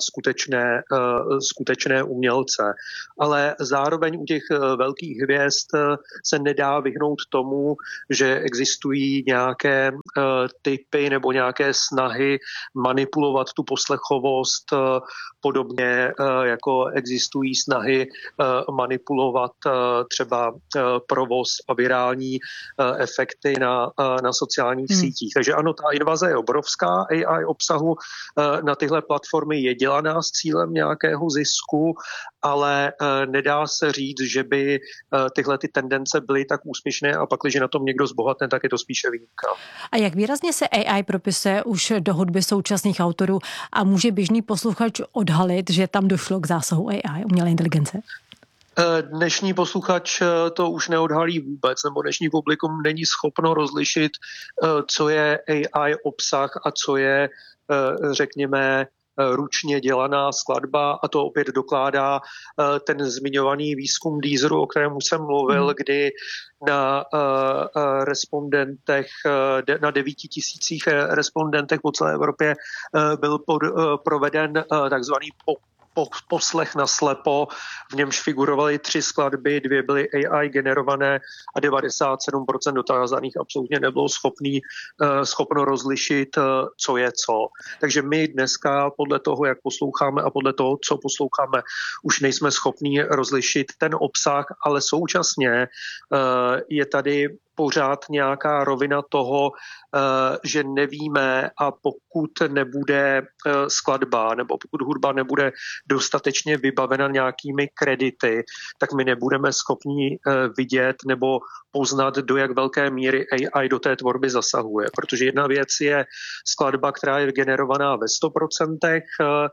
skutečné umělce. Ale zároveň u těch velkých hvězd se nedá vyhnout tomu, že existují nějaké typy nebo nějaké snahy manipulovat tu poslechovost, podobně jako existují snahy manipulovat třeba provoz a virální efekty na sociálních sítích. Takže ano, ta invaze je obrovská, AI obsahu na tyhle platformy je dělaná s cílem nějakého zisku, ale nedá se říct, že by tyhle ty tendence byly tak úspěšné a pak, když na tom někdo zbohatne, tak je to spíše výjimka. A jak výrazně se AI propisuje už do hudby současných autorů a může běžný posluchač odhalit, že tam došlo k zásahu AI, umělé inteligence? Dnešní posluchač to už neodhalí vůbec, nebo dnešní publikum není schopno rozlišit, co je AI obsah a co je, řekněme, ručně dělaná skladba, a to opět dokládá ten zmiňovaný výzkum Deezeru, o kterém jsem mluvil, kdy na respondentech, na 9 000 respondentech po celé Evropě byl proveden takzvaný poslech na slepo, v němž figurovaly 3 skladby, 2 byly AI generované a 97% dotázaných absolutně nebylo schopno rozlišit, co je co. Takže my dneska podle toho, jak posloucháme a podle toho, co posloucháme, už nejsme schopni rozlišit ten obsah, ale současně je tady pořád nějaká rovina toho, že nevíme, a pokud nebude skladba nebo pokud hudba nebude dostatečně vybavena nějakými kredity, tak my nebudeme schopni vidět nebo poznat, do jak velké míry AI do té tvorby zasahuje. Protože jedna věc je skladba, která je generovaná ve 100%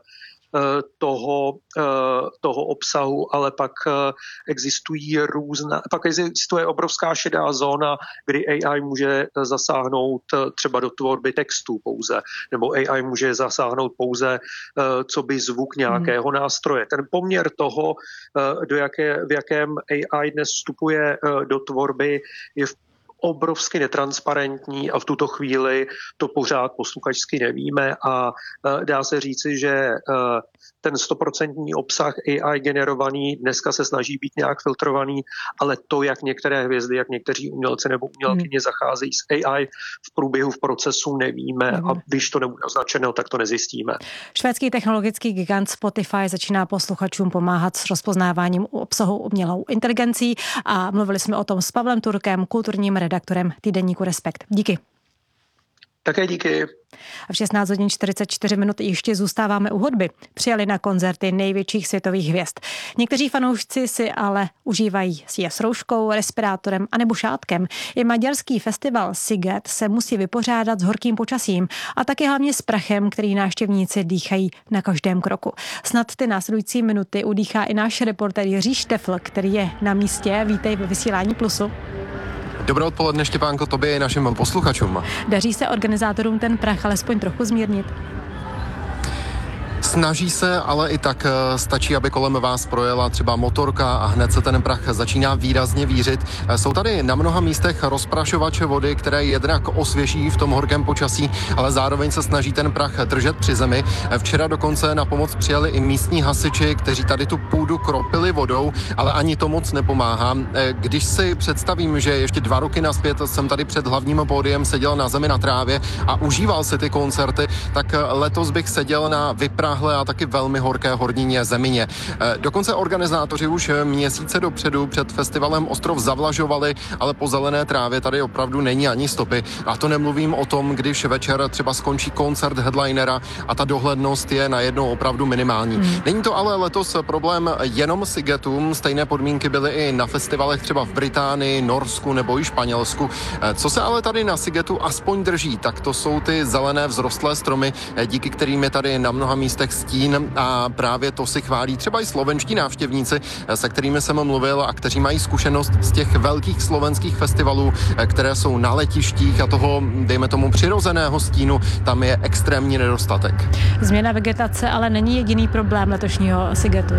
toho obsahu, ale pak existuje obrovská šedá zóna, kdy AI může zasáhnout třeba do tvorby textů pouze, nebo AI může zasáhnout pouze co by zvuk nějakého nástroje. Ten poměr toho, v jakém AI dnes vstupuje do tvorby, je obrovsky netransparentní a v tuto chvíli to pořád posluchačsky nevíme a dá se říci, že ten 100% obsah AI generovaný dneska se snaží být nějak filtrovaný, ale to, jak některé hvězdy, jak někteří umělci nebo umělkyně zacházejí s AI v průběhu v procesu, nevíme a když to nebude označeno, tak to nezjistíme. Švédský technologický gigant Spotify začíná posluchačům pomáhat s rozpoznáváním obsahu umělou inteligencí a mluvili jsme o tom s Pavlem Turkem, kulturním redaktorem týdeníku Respekt. Díky. Také díky. A v 16 hodin 44 minut ještě zůstáváme u hudby. Přijeli na koncerty největších světových hvězd. Někteří fanoušci si ale užívají je s rouškou, respirátorem anebo šátkem. I maďarský festival Sziget se musí vypořádat s horkým počasím a taky hlavně s prachem, který návštěvníci dýchají na každém kroku. Snad ty následující minuty udýchá i náš reportér Jiří Štefl, který je na místě. Vítej ve vysílání Plusu. Dobré odpoledne, Štěpánko, tobě i našim posluchačům. Daří se organizátorům ten prach alespoň trochu zmírnit? Snaží se, ale i tak stačí, aby kolem vás projela třeba motorka a hned se ten prach začíná výrazně vířit. Jsou tady na mnoha místech rozprašovače vody, které jednak osvěží v tom horkém počasí, ale zároveň se snaží ten prach držet při zemi. Včera dokonce na pomoc přijeli i místní hasiči, kteří tady tu půdu kropili vodou, ale ani to moc nepomáhá. Když si představím, že ještě 2 roky nazpět jsem tady před hlavním pódiem seděl na zemi na trávě a užíval si ty koncerty, tak letos bych seděl na vyprahlé a taky velmi horké hornině zemině. Dokonce organizátoři už měsíce dopředu před festivalem Ostrov zavlažovali, ale po zelené trávě tady opravdu není ani stopy. A to nemluvím o tom, když večer třeba skončí koncert headlinera a ta dohlednost je najednou opravdu minimální. Není to ale letos problém jenom Sigetu. Stejné podmínky byly i na festivalech třeba v Británii, Norsku nebo i Španělsku. Co se ale tady na Sigetu aspoň drží, tak to jsou ty zelené vzrostlé stromy, díky kterým je tady na mnoha místech stín a právě to si chválí třeba i slovenští návštěvníci, se kterými jsem mluvil a kteří mají zkušenost z těch velkých slovenských festivalů, které jsou na letištích a toho, dejme tomu, přirozeného stínu, tam je extrémní nedostatek. Změna vegetace ale není jediný problém letošního Sigetu.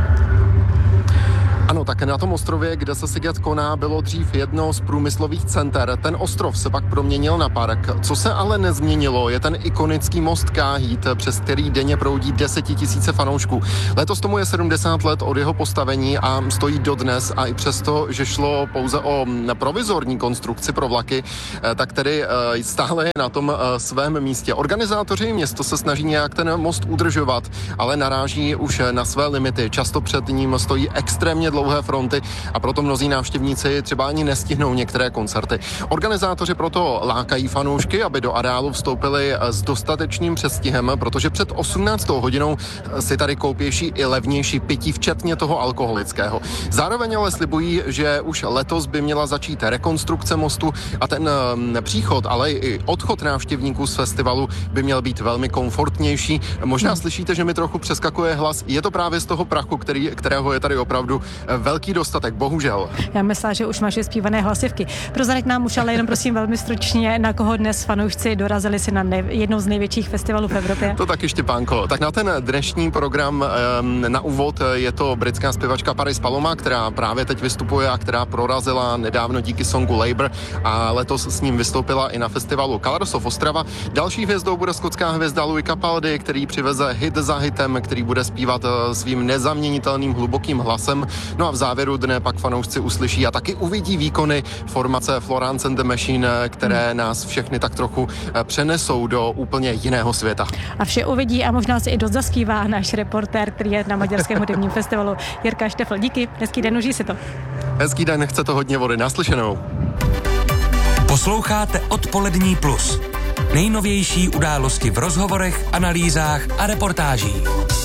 Ano, tak na tom ostrově, kde se Siget koná, bylo dřív jedno z průmyslových center. Ten ostrov se pak proměnil na park. Co se ale nezměnilo, je ten ikonický most Káhít, přes který denně proudí 10 000 fanoušků. Letos tomu je 70 let od jeho postavení a stojí dodnes, a i přesto, že šlo pouze o provizorní konstrukci pro vlaky, tak tedy stále je na tom svém místě. Organizátoři město se snaží nějak ten most udržovat, ale naráží už na své limity. Často před ním stojí extrémně dlouhé fronty a proto mnozí návštěvníci třeba ani nestihnou některé koncerty. Organizátoři proto lákají fanoušky, aby do areálu vstoupili s dostatečným předstihem, protože před 18. hodinou si tady koupější i levnější pití, včetně toho alkoholického. Zároveň ale slibují, že už letos by měla začít rekonstrukce mostu a ten příchod, ale i odchod návštěvníků z festivalu by měl být velmi komfortnější. Možná slyšíte, že mi trochu přeskakuje hlas. Je to právě z toho prachu, kterého je tady opravdu velký dostatek, bohužel. Já myslela, že už máš zpívané hlasivky. Prozrať nám už ale jenom prosím velmi stručně, na koho dnes fanoušci dorazili si na jednou z největších festivalů v Evropě. To taky, Štěpánko. Tak na ten dnešní program na úvod je to britská zpěvačka Paris Paloma, která právě teď vystupuje a která prorazila nedávno díky songu Labour a letos s ním vystoupila i na festivalu Colors of Ostrava. Další hvězdou bude skotská hvězda Louis Capaldi, který přiveze hit za hitem, který bude zpívat svým nezaměnitelným hlubokým hlasem. No a v závěru dne pak fanoušci uslyší a taky uvidí výkony formace Florence and the Machine, které nás všechny tak trochu přenesou do úplně jiného světa. A vše uvidí a možná si i dost zaspívá náš reportér, který je na Maďarském hudebním festivalu, Jirka Štefl. Díky, hezký den, užij si to. Hezký den, chce to hodně vody, naslyšenou. Posloucháte Odpolední plus. Nejnovější události v rozhovorech, analýzách a reportážích.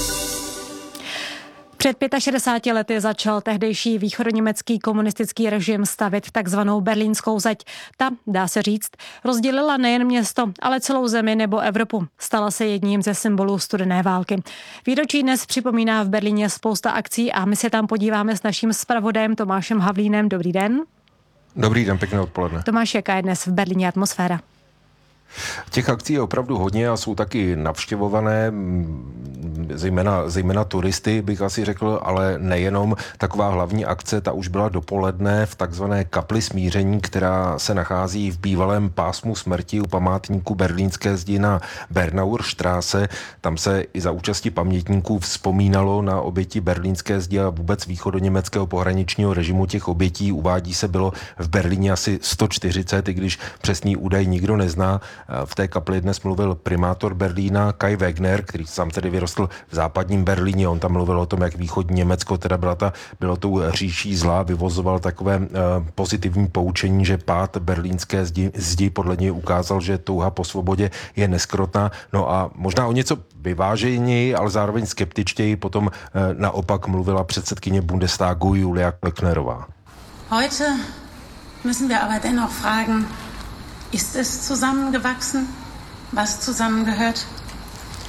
Před 65 lety začal tehdejší východoněmecký komunistický režim stavět takzvanou berlínskou zeď. Ta, dá se říct, rozdělila nejen město, ale celou zemi nebo Evropu. Stala se jedním ze symbolů studené války. Výročí dnes připomíná v Berlíně spousta akcí a my se tam podíváme s naším zpravodajem Tomášem Havlínem. Dobrý den. Dobrý den, pěkné odpoledne. Tomáš, jaká je dnes v Berlíně atmosféra? Těch akcí je opravdu hodně a jsou taky navštěvované, zejména turisty, bych asi řekl, ale nejenom. Taková hlavní akce, ta už byla dopoledne v takzvané kapli smíření, která se nachází v bývalém pásmu smrti u památníku berlínské zdi na Bernauer Straße. Tam se i za účasti pamětníků vzpomínalo na oběti berlínské zdi a vůbec východoněmeckého pohraničního režimu. Těch obětí, uvádí se, bylo v Berlíně asi 140, i když přesný údaj nikdo nezná. V té kapli dnes mluvil primátor Berlína Kai Wegner, který sám tedy vyrostl v západním Berlíně. On tam mluvil o tom, jak východní Německo teda bylo tou říší zla, vyvozoval takové pozitivní poučení, že pád berlínské zdi podle něj ukázal, že touha po svobodě je neskrotná. No a možná o něco vyváženěji, ale zároveň skeptičtěji potom naopak mluvila předsedkyně Bundestagu Julia Klöcknerová. Heute müssen wir aber dennoch fragen, ist es zusammengewachsen, was zusammengehört?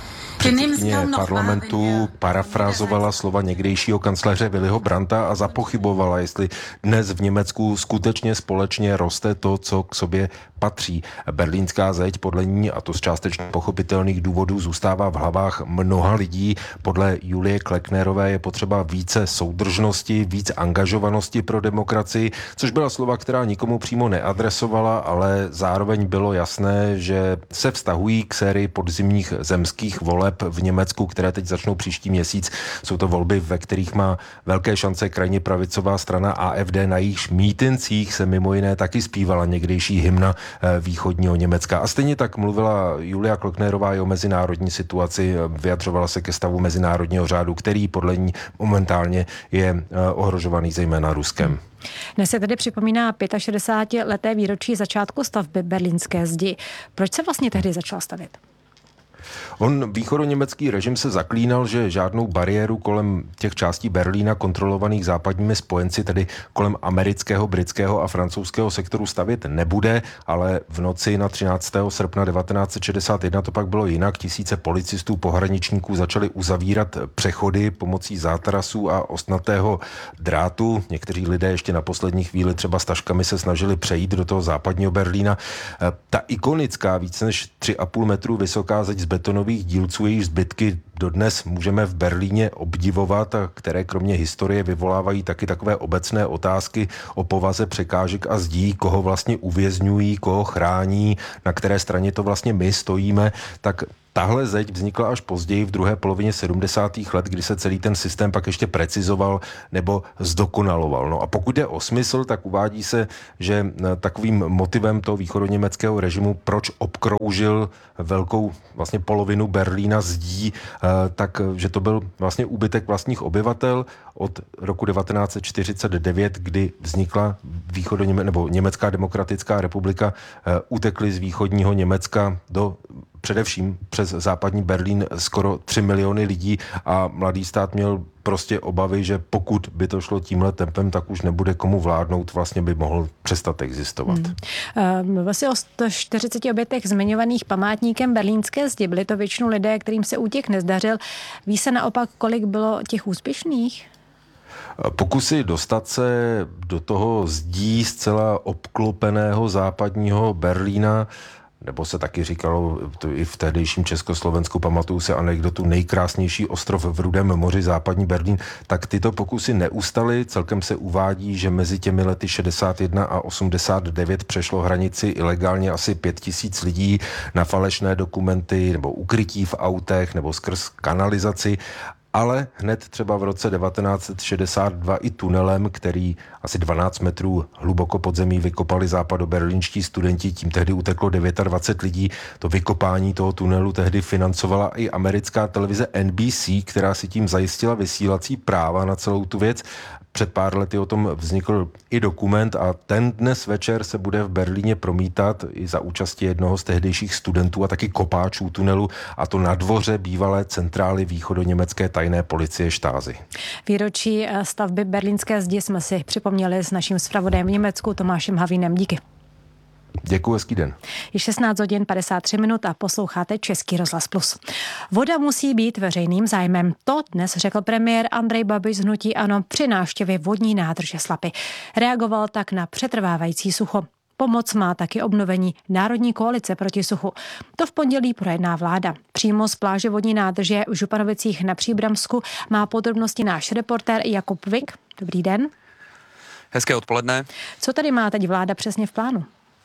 předsedkyně parlamentu parafrázovala slova někdejšího kancléře Willyho Brandta a zapochybovala, jestli dnes v Německu skutečně společně roste to, co k sobě patří. Berlínská zeď podle ní, a to z částečně pochopitelných důvodů, zůstává v hlavách mnoha lidí. Podle Julie Klecknerové je potřeba více soudržnosti, víc angažovanosti pro demokracii, což byla slova, která nikomu přímo neadresovala, ale zároveň bylo jasné, že se vztahují k sérii podzimních zemských voleb v Německu, které teď začnou příští měsíc. Jsou to volby, ve kterých má velké šance krajně pravicová strana AfD, na jejíž mítincích se mimo jiné taky zpívala někdejší hymna východního Německa. A stejně tak mluvila Julia Klecknerová i o mezinárodní situaci, vyjadřovala se ke stavu mezinárodního řádu, který podle ní momentálně je ohrožovaný zejména Ruskem. Dnes se tedy připomíná 65leté výročí začátku stavby berlínské zdi. Proč se vlastně tehdy začala stavět? Východoněmecký režim se zaklínal, že žádnou bariéru kolem těch částí Berlína kontrolovaných západními spojenci, tedy kolem amerického, britského a francouzského sektoru stavět nebude, ale v noci na 13. srpna 1961 to pak bylo jinak. Tisíce policistů, pohraničníků začali uzavírat přechody pomocí zátarasů a ostnatého drátu. Někteří lidé ještě na poslední chvíli třeba s taškami se snažili přejít do toho západního Berlína. Ta ikonická, víc než 3,5 metru vysoká zeď z betonových dílců, jejíž zbytky dodnes můžeme v Berlíně obdivovat a které kromě historie vyvolávají taky takové obecné otázky o povaze překážek a zdí, koho vlastně uvězňují, koho chrání, na které straně to vlastně my stojíme, tak tahle zeď vznikla až později v druhé polovině 70. let, kdy se celý ten systém pak ještě precizoval nebo zdokonaloval. No a pokud jde o smysl, tak uvádí se, že takovým motivem toho východoněmeckého režimu, proč obkroužil velkou vlastně polovinu Berlína zdí, tak že to byl vlastně úbytek vlastních obyvatel. Od roku 1949, kdy vznikla nebo Německá demokratická republika, utekli z východního Německa do především přes západní Berlín skoro 3 miliony lidí a mladý stát měl prostě obavy, že pokud by to šlo tímhle tempem, tak už nebude komu vládnout, vlastně by mohl přestat existovat. Mluvil si o 140 obětech zmiňovaných památníkem berlínské zdi. Byli to většinou lidé, kterým se útěk nezdařil. Ví se naopak, kolik bylo těch úspěšných? Pokusy dostat se do toho zdí zcela obklopeného západního Berlína, nebo se taky říkalo to i v tehdejším Československu, pamatuju se anekdotu nejkrásnější ostrov v Rudém moři, západní Berlín, tak tyto pokusy neustaly. Celkem se uvádí, že mezi těmi lety 61 a 89 přešlo hranici ilegálně asi 5 000 lidí na falešné dokumenty nebo ukrytí v autech nebo skrz kanalizaci. Ale hned třeba v roce 1962 i tunelem, který asi 12 metrů hluboko pod zemí vykopali západoberlínští studenti, tím tehdy uteklo 29 lidí. To vykopání toho tunelu tehdy financovala i americká televize NBC, která si tím zajistila vysílací práva na celou tu věc. Před pár lety o tom vznikl i dokument a ten dnes večer se bude v Berlíně promítat i za účasti jednoho z tehdejších studentů a taky kopáčů tunelu, a to na dvoře bývalé centrály východoněmecké tajné policie Stasi. Výročí stavby berlínské zdi jsme si připomněli s naším zpravodajem v Německu Tomášem Havínem. Díky. Děkuji, hezký den. Je 16 hodin 53 minut a posloucháte Český rozhlas Plus. Voda musí být veřejným zájmem. To dnes řekl premiér Andrej Babiš z hnutí ANO při návštěvě vodní nádrže Slapy. Reagoval tak na přetrvávající sucho. Pomoc má taky obnovení Národní koalice proti suchu. To v pondělí projedná vláda. Přímo z pláže vodní nádrže v Županovicích na Příbramsku má podrobnosti náš reportér Jakub Vik. Dobrý den. Hezké odpoledne. Co tady má teď vláda přesně v plánu?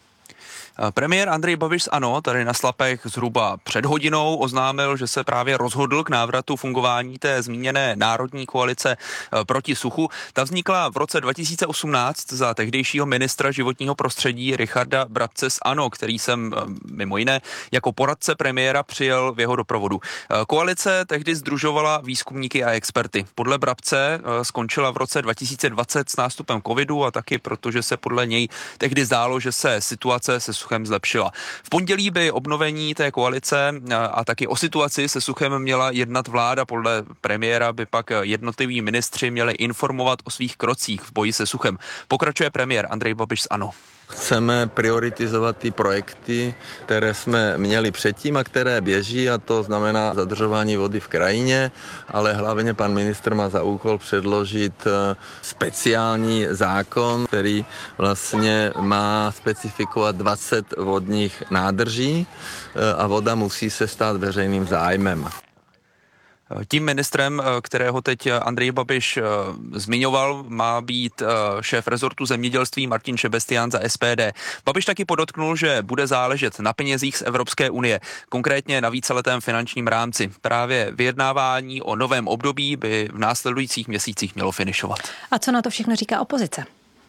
Premiér Andrej Babiš z ANO tady na Slapech zhruba před hodinou oznámil, že se právě rozhodl k návratu fungování té zmíněné Národní koalice proti suchu. Ta vznikla v roce 2018 za tehdejšího ministra životního prostředí Richarda Brabce z ANO, který jsem mimo jiné jako poradce premiéra přijel v jeho doprovodu. Koalice tehdy sdružovala výzkumníky a experty. Podle Brabce skončila v roce 2020 s nástupem covidu a taky protože se podle něj tehdy zdálo, že se situace se suchem zlepšila. V pondělí by obnovení té koalice a taky o situaci se suchem měla jednat vláda. Podle premiéra by pak jednotliví ministři měli informovat o svých krocích v boji se suchem. Pokračuje premiér Andrej Babiš z ANO. Chceme prioritizovat ty projekty, které jsme měli předtím a které běží, a to znamená zadržování vody v krajině, ale hlavně pan ministr má za úkol předložit speciální zákon, který vlastně má specifikovat 20 vodních nádrží a voda musí se stát veřejným zájmem. Tím ministrem, kterého teď Andrej Babiš zmiňoval, má být šéf rezortu zemědělství Martin Šebestián za SPD. Babiš taky podotknul, že bude záležet na penězích z Evropské unie, konkrétně na víceletém finančním rámci. Právě vyjednávání o novém období by v následujících měsících mělo finišovat. A co na to všechno říká opozice?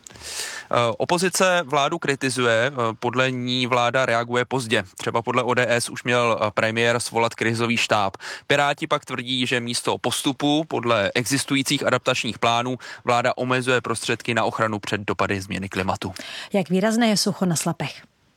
Opozice vládu kritizuje, podle ní vláda reaguje pozdě. Třeba podle ODS už měl premiér svolat krizový štáb. Piráti pak tvrdí, že místo postupu podle existujících adaptačních plánů vláda omezuje prostředky na ochranu před dopady změny klimatu. Jak výrazné je sucho na Slapech?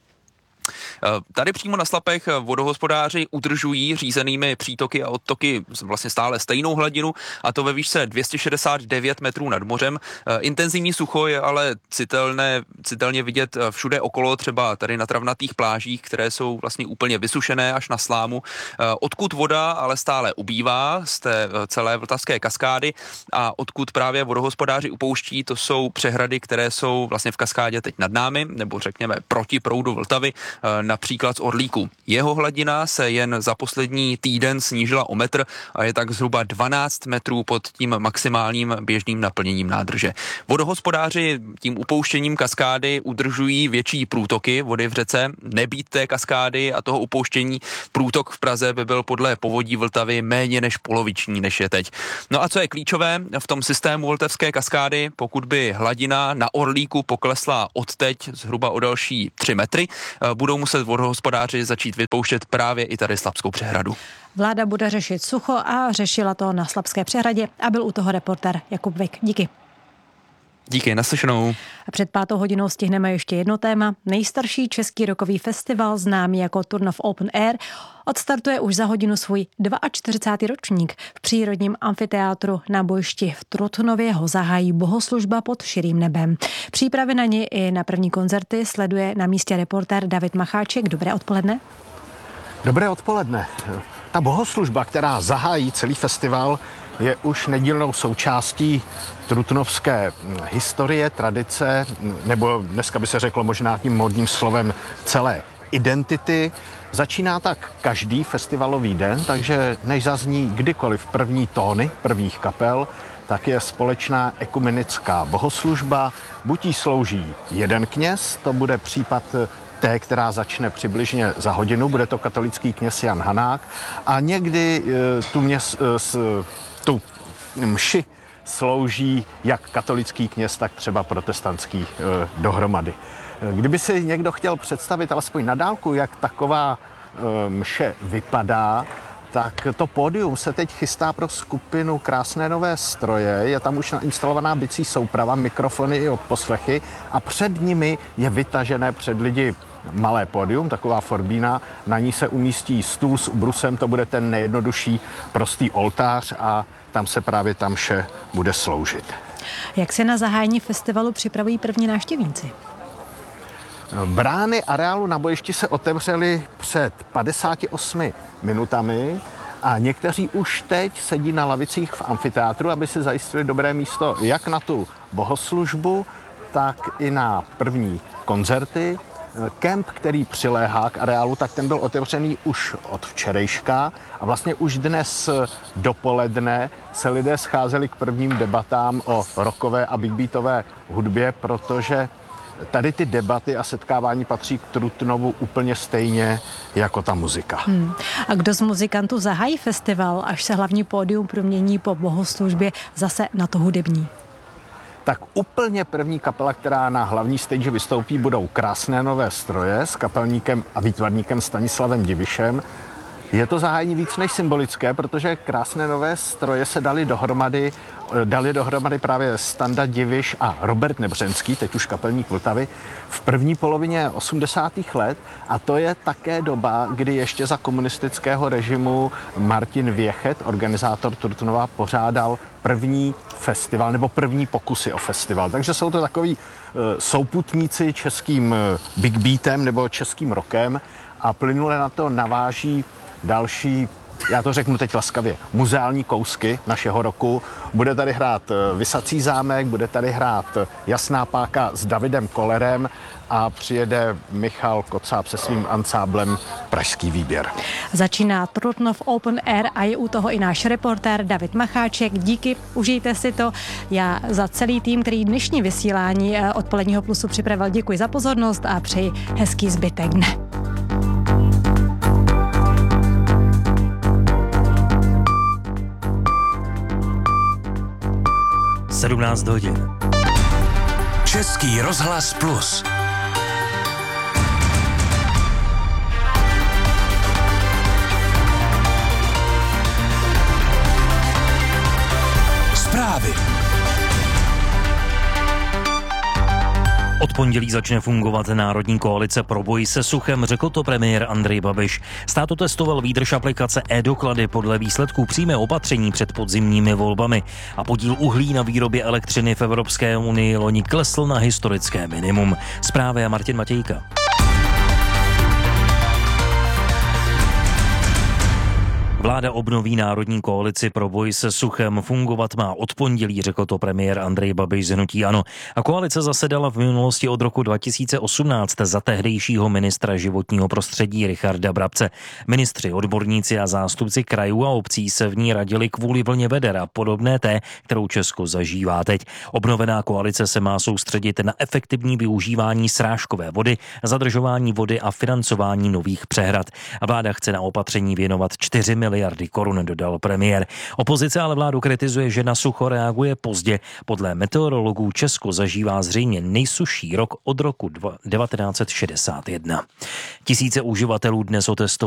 Tady přímo na Slapech vodohospodáři udržují řízenými přítoky a odtoky vlastně stále stejnou hladinu, a to ve výšce 269 metrů nad mořem. Intenzivní sucho je ale citelně vidět všude okolo, třeba tady na travnatých plážích, které jsou vlastně úplně vysušené až na slámu. Odkud voda ale stále ubývá z té celé vltavské kaskády a odkud právě vodohospodáři upouští, to jsou přehrady, které jsou vlastně v kaskádě teď nad námi, nebo řekněme proti proudu Vltavy, například z Orlíku. Jeho hladina se jen za poslední týden snížila o metr a je tak zhruba 12 metrů pod tím maximálním běžným naplněním nádrže. Vodohospodáři tím upouštěním kaskády udržují větší průtoky vody v řece. Nebýt té kaskády a toho upouštění, průtok v Praze by byl podle povodí Vltavy méně než poloviční, než je teď. No a co je klíčové v tom systému Vltavské kaskády, pokud by hladina na Orlíku poklesla odteď zhruba o další 3 metry, budou muset vodohospodáři začít vypouštět právě i tady Slapskou přehradu. Vláda bude řešit sucho a řešila to na Slapské přehradě a byl u toho reportér Jakub Vik. Díky. Díky, naslyšenou. A před 5. hodinou stihneme ještě jedno téma. Nejstarší český rockový festival, známý jako Turnov Open Air, odstartuje už za hodinu svůj 42. ročník. V přírodním amfiteátru na bojišti v Trutnově ho zahájí bohoslužba pod širým nebem. Přípravy na ní i na první koncerty sleduje na místě reportér David Macháček. Dobré odpoledne. Dobré odpoledne. Ta bohoslužba, která zahájí celý festival, je už nedílnou součástí trutnovské historie, tradice, nebo dneska by se řeklo možná tím módním slovem celé identity. Začíná tak každý festivalový den, takže než zazní kdykoliv první tóny prvních kapel, tak je společná ekumenická bohoslužba. Buď jí slouží jeden kněz, to bude případ té, která začne přibližně za hodinu, bude to katolický kněz Jan Hanák, a někdy tu mši slouží jak katolický kněz, tak třeba protestantský dohromady. Kdyby si někdo chtěl představit alespoň na dálku, jak taková mše vypadá, tak to pódium se teď chystá pro skupinu Krásné nové stroje. Je tam už instalovaná bicí souprava, mikrofony i odposlechy a před nimi je vytažené před lidi malé pódium, taková forbína. Na ní se umístí stůl s ubrusem, to bude ten nejjednodušší prostý oltář a tam se právě ta mše bude sloužit. Jak se na zahájení festivalu připravují první návštěvníci? Brány areálu na bojišti se otevřely před 58 minutami a někteří už teď sedí na lavicích v amfiteátru, aby si zajistili dobré místo jak na tu bohoslužbu, tak i na první koncerty. Kemp, který přiléhá k areálu, tak ten byl otevřený už od včerejška a vlastně už dnes dopoledne se lidé scházeli k prvním debatám o rockové a big beatové hudbě, protože tady ty debaty a setkávání patří k Trutnovu úplně stejně jako ta muzika. A kdo z muzikantů zahájí festival, až se hlavní pódium promění po bohoslužbě zase na to hudební? Tak úplně první kapela, která na hlavní stage vystoupí, budou Krásné nové stroje s kapelníkem a výtvarníkem Stanislavem Divišem. Je to zahájení víc než symbolické, protože krásné nové stroje se dali dohromady právě Standa Diviš a Robert Nebřenský, teď už kapelník Vltavy, v první polovině 80. let, a to je také doba, kdy ještě za komunistického režimu Martin Věchet, organizátor Trutnova, pořádal první festival nebo první pokusy o festival. Takže jsou to takový souputníci českým big beatem nebo českým rockem a plynule na to naváží další, já to řeknu teď laskavě, muzeální kousky našeho roku. Bude tady hrát Visací zámek, bude tady hrát Jasná páka s Davidem Kollerem a přijede Michal Kocáb se svým ansáblem Pražský výběr. Začíná Trutnov Open Air a je u toho i náš reportér David Macháček. Díky, užijte si to. Já za celý tým, který dnešní vysílání Odpoledního plusu připravil, děkuji za pozornost a přeji hezký zbytek dne. 17 hodin. Český rozhlas Plus. Zprávy. Od pondělí začne fungovat Národní koalice pro boj se suchem, řekl to premiér Andrej Babiš. Stát testoval výdrž aplikace e-doklady, podle výsledků přijme opatření před podzimními volbami a podíl uhlí na výrobě elektřiny v Evropské unii loni klesl na historické minimum. Zprávy a Martin Matějka. Vláda obnoví Národní koalici pro boj se suchem. Fungovat má od pondělí, řekl to premiér Andrej Babiš z hnutí ANO. A koalice zasedala v minulosti od roku 2018 za tehdejšího ministra životního prostředí Richarda Brabce. Ministři, odborníci a zástupci krajů a obcí se v ní radili kvůli vlně veder a podobné té, kterou Česko zažívá teď. Obnovená koalice se má soustředit na efektivní využívání srážkové vody, zadržování vody a financování nových přehrad. A vláda chce na opatření věnovat 4 miliardy korun, dodal premiér. Opozice ale vládu kritizuje, že na sucho reaguje pozdě. Podle meteorologů Česko zažívá zřejmě nejsušší rok od roku 1961. Tisíce uživatelů dnes otestovali